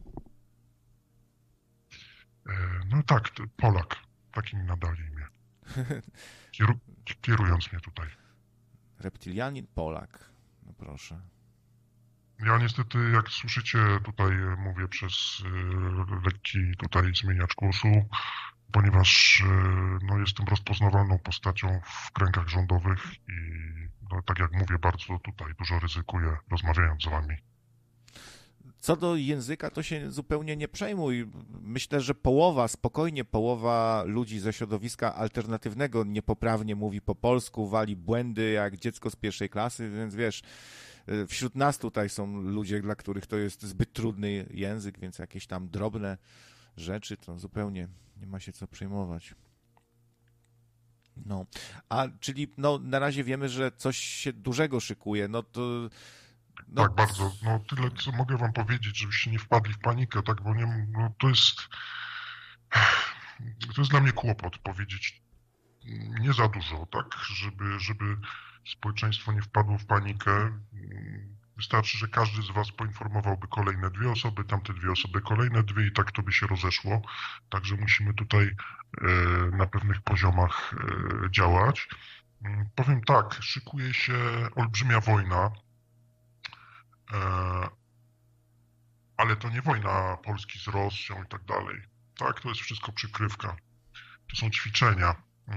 No tak, Polak. Tak mi nadali imię. Kieru, kierując mnie tutaj. Reptilianin Polak. No proszę. Ja niestety, jak słyszycie, tutaj mówię przez y, lekki tutaj zmieniacz głosu, ponieważ y, no, jestem rozpoznawalną postacią w kręgach rządowych i no, tak jak mówię, bardzo tutaj dużo ryzykuję, rozmawiając z wami. Co do języka, to się zupełnie nie przejmuj. Myślę, że połowa, spokojnie połowa ludzi ze środowiska alternatywnego niepoprawnie mówi po polsku, wali błędy jak dziecko z pierwszej klasy, więc wiesz, wśród nas tutaj są ludzie, dla których to jest zbyt trudny język, więc jakieś tam drobne rzeczy to zupełnie nie ma się co przejmować. No, a czyli no, na razie wiemy, że coś się dużego szykuje, no to... No. Tak, bardzo. No tyle, co mogę wam powiedzieć, żebyście nie wpadli w panikę, tak, bo nie, no, to jest... To jest dla mnie kłopot powiedzieć nie za dużo, tak, żeby, żeby społeczeństwo nie wpadło w panikę. Wystarczy, że każdy z was poinformowałby kolejne dwie osoby, tamte dwie osoby kolejne dwie i tak to by się rozeszło. Także musimy tutaj e, na pewnych poziomach e, działać. Powiem tak, szykuje się olbrzymia wojna, e, ale to nie wojna Polski z Rosją i tak dalej. Tak, to jest wszystko przykrywka. To są ćwiczenia.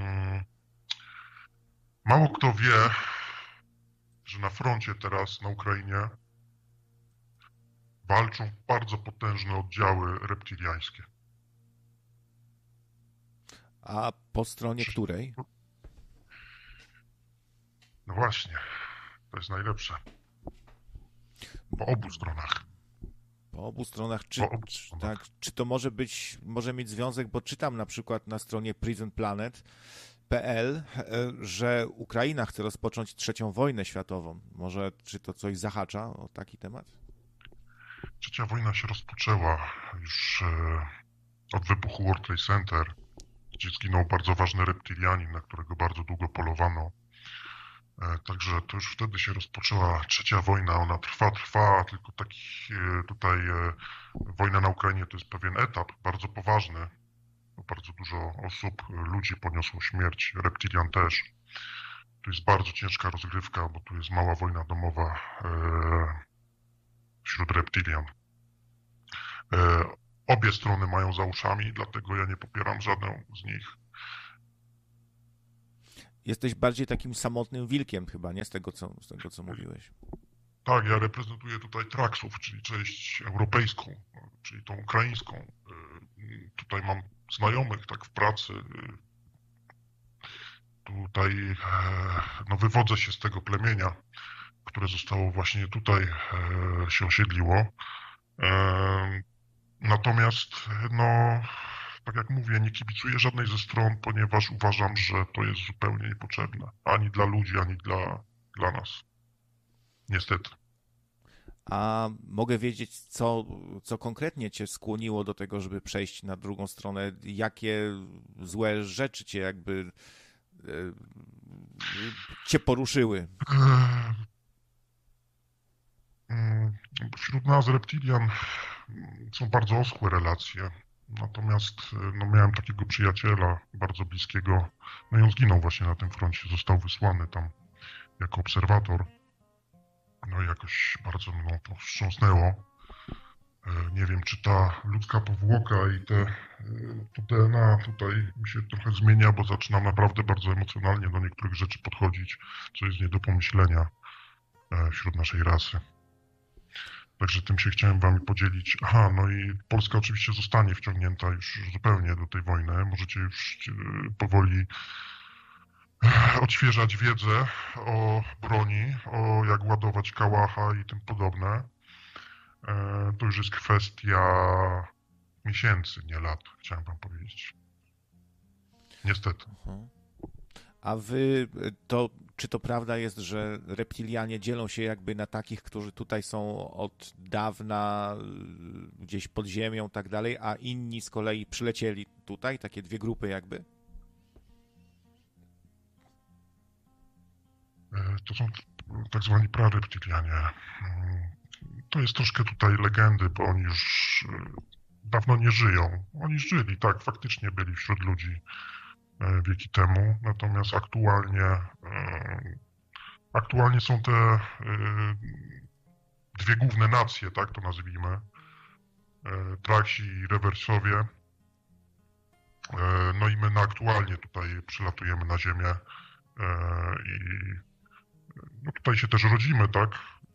Mało kto wie, że na froncie teraz, na Ukrainie, walczą bardzo potężne oddziały reptiliańskie. A po stronie której? No właśnie, to jest najlepsze. Po obu stronach. Po obu stronach. Czy, po obu stronach. Tak, czy to może być, może mieć związek, bo czytam na przykład na stronie prison planet kropka p l, że Ukraina chce rozpocząć trzecią wojnę światową. Może, czy to coś zahacza o taki temat? Trzecia wojna się rozpoczęła już od wybuchu World Trade Center, gdzie zginął bardzo ważny reptilianin, na którego bardzo długo polowano. Także to już wtedy się rozpoczęła trzecia wojna. Ona trwa, trwa, tylko taki tutaj wojna na Ukrainie to jest pewien etap bardzo poważny. Bardzo dużo osób, ludzi poniosło śmierć, reptilian też. To jest bardzo ciężka rozgrywka, bo tu jest mała wojna domowa wśród reptilian. Obie strony mają za uszami, dlatego ja nie popieram żadną z nich. Jesteś bardziej takim samotnym wilkiem chyba, nie? Z tego, co, z tego, co mówiłeś. Tak, ja reprezentuję tutaj Traksów, czyli część europejską, czyli tą ukraińską. Tutaj mam znajomych tak w pracy. Tutaj no, wywodzę się z tego plemienia, które zostało właśnie tutaj się osiedliło. Natomiast, no, tak jak mówię, nie kibicuję żadnej ze stron, ponieważ uważam, że to jest zupełnie niepotrzebne. Ani dla ludzi, ani dla, dla nas. Niestety. A mogę wiedzieć, co, co konkretnie cię skłoniło do tego, żeby przejść na drugą stronę? Jakie złe rzeczy cię jakby e, cię poruszyły? Wśród nas, reptilian, są bardzo oschłe relacje. Natomiast no, miałem takiego przyjaciela bardzo bliskiego. No i on zginął właśnie na tym froncie. Został wysłany tam jako obserwator. No i jakoś bardzo mną to wstrząsnęło. Nie wiem, czy ta ludzka powłoka i te, to D N A tutaj mi się trochę zmienia, bo zaczynam naprawdę bardzo emocjonalnie do niektórych rzeczy podchodzić, co jest nie do pomyślenia wśród naszej rasy. Także tym się chciałem wami podzielić. Aha, no i Polska oczywiście zostanie wciągnięta już zupełnie do tej wojny. Możecie już powoli odświeżać wiedzę o broni, o jak ładować kałacha i tym podobne. To już jest kwestia miesięcy, nie lat, chciałem wam powiedzieć. Niestety. A wy, to, czy to prawda jest, że reptilianie dzielą się jakby na takich, którzy tutaj są od dawna gdzieś pod ziemią i tak dalej, a inni z kolei przylecieli tutaj, takie dwie grupy jakby? To są tak zwani prareptilianie. To jest troszkę tutaj legendy, bo oni już dawno nie żyją. Oni żyli, tak, faktycznie byli wśród ludzi wieki temu, natomiast aktualnie aktualnie są te dwie główne nacje, tak to nazwijmy, Traksi i Rewersowie. No i my na aktualnie tutaj przylatujemy na ziemię i no tutaj się też rodzimy, tak?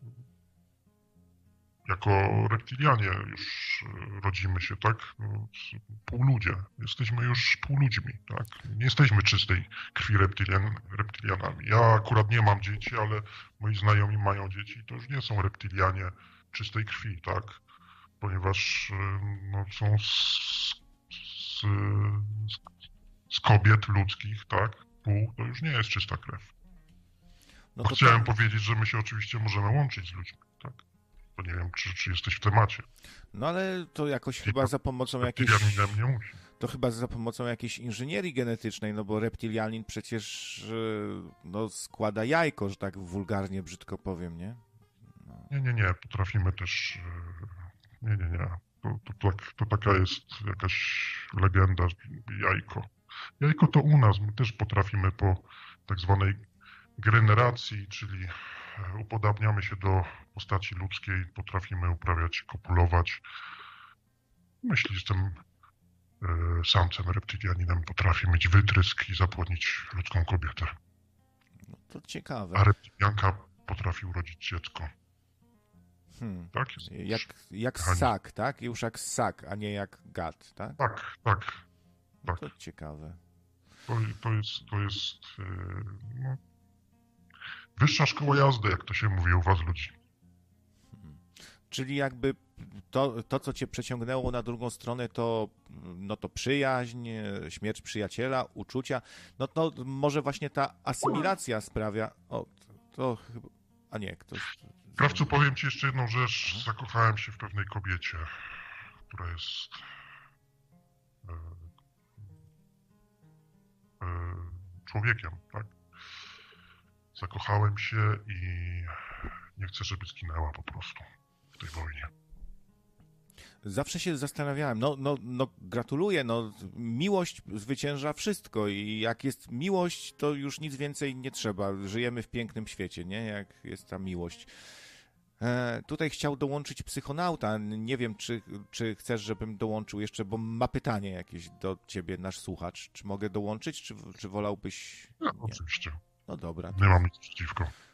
Jako reptilianie już rodzimy się, tak? Półludzie. Jesteśmy już półludźmi, tak? Nie jesteśmy czystej krwi reptilian, reptilianami. Ja akurat nie mam dzieci, ale moi znajomi mają dzieci. To już nie są reptilianie czystej krwi, tak? Ponieważ no, są z, z, z kobiet ludzkich, tak? Pół, to już nie jest czysta krew. No to Chciałem to... powiedzieć, że my się oczywiście możemy łączyć z ludźmi, tak? To nie wiem, czy, czy jesteś w temacie. No ale to jakoś I chyba za pomocą jakiejś... nie musi. To chyba za pomocą jakiejś inżynierii genetycznej, no bo reptilianin przecież no, składa jajko, że tak wulgarnie, brzydko powiem, nie? No. Nie, nie, nie. Potrafimy też... Nie, nie, nie. To, to, tak, to taka jest jakaś legenda, jajko. Jajko to u nas. My też potrafimy po tak zwanej generacji, czyli upodabniamy się do postaci ludzkiej, potrafimy uprawiać, kopulować. Myślę, że jestem e, samcem reptilianinem, potrafię mieć wytrysk i zapłodnić ludzką kobietę. No to ciekawe. A reptilianka potrafi urodzić dziecko. Hmm. Tak jest. Jak, jak ssak, tak? Już jak ssak, a nie jak gad, tak? Tak, tak. tak. To ciekawe. To, to jest, to jest e, no, wyższa szkoła jazdy, jak to się mówi u was ludzi. Czyli jakby to, to, co cię przeciągnęło na drugą stronę, to, no to przyjaźń, śmierć przyjaciela, uczucia. No to może właśnie ta asymilacja sprawia... O, to chyba... A nie, ktoś... Krawcu, powiem ci jeszcze jedną rzecz. Zakochałem się w pewnej kobiecie, która jest człowiekiem, tak? Zakochałem się i nie chcę, żeby zginęła po prostu w tej wojnie. Zawsze się zastanawiałem, no, no, no gratuluję, no miłość zwycięża wszystko i jak jest miłość, to już nic więcej nie trzeba. Żyjemy w pięknym świecie, nie? Jak jest ta miłość. E, tutaj chciał dołączyć psychonauta. Nie wiem, czy, czy chcesz, żebym dołączył jeszcze, bo ma pytanie jakieś do ciebie, nasz słuchacz. Czy mogę dołączyć, czy, czy wolałbyś... No, oczywiście. No dobra. Nie mam nic przeciwko.